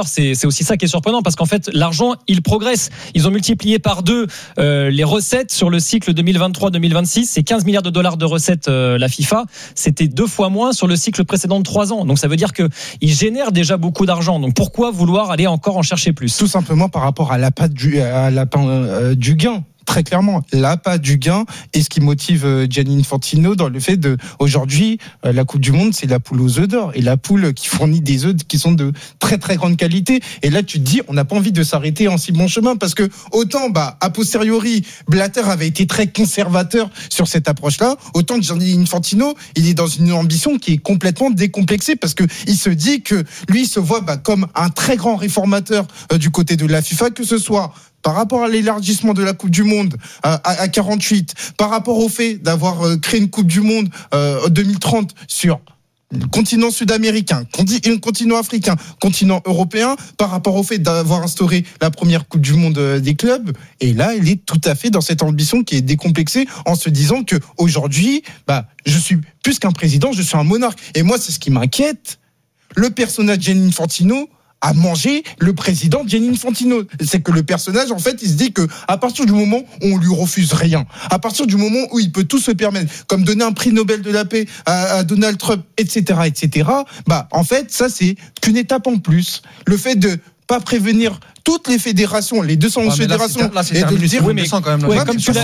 [SPEAKER 4] aussi ça qui est surprenant parce qu'en fait, l'argent, il progresse. Ils ont multiplié par 2 les recettes sur le cycle 2023-2026. C'est 15 milliards de dollars de recettes, la FIFA. C'était 2 fois moins sur le cycle précédent de 3 ans. Donc ça veut dire qu'ils génèrent déjà beaucoup d'argent. Donc pourquoi vouloir aller encore en chercher plus ?
[SPEAKER 1] Tout simplement par rapport à l'appât du gain. Très clairement, l'appât du gain est ce qui motive Gianni Infantino dans le fait de aujourd'hui la Coupe du Monde, c'est la poule aux œufs d'or et la poule qui fournit des œufs qui sont de très très grande qualité. Et là, tu te dis, on n'a pas envie de s'arrêter en si bon chemin parce que autant a posteriori, Blatter avait été très conservateur sur cette approche-là, autant Gianni Infantino, il est dans une ambition qui est complètement décomplexée parce que il se dit que lui il se voit comme un très grand réformateur du côté de la FIFA, que ce soit par rapport à l'élargissement de la Coupe du Monde à 48, par rapport au fait d'avoir créé une Coupe du Monde 2030 sur le continent sud-américain, continent africain, continent européen, par rapport au fait d'avoir instauré la première Coupe du Monde des clubs. Et là, il est tout à fait dans cette ambition qui est décomplexée en se disant que aujourd'hui, je suis plus qu'un président, je suis un monarque. Et moi, c'est ce qui m'inquiète. Le personnage Gianni Infantino a mangé le président Gianni Infantino. C'est que le personnage, en fait, il se dit que à partir du moment où on lui refuse rien, à partir du moment où il peut tout se permettre, comme donner un prix Nobel de la paix à Donald Trump, etc., en fait, ça, c'est qu'une étape en plus. Le fait de pas prévenir toutes les fédérations, les 211 fédérations,
[SPEAKER 2] et de lui dire,
[SPEAKER 4] oui, mais quand même.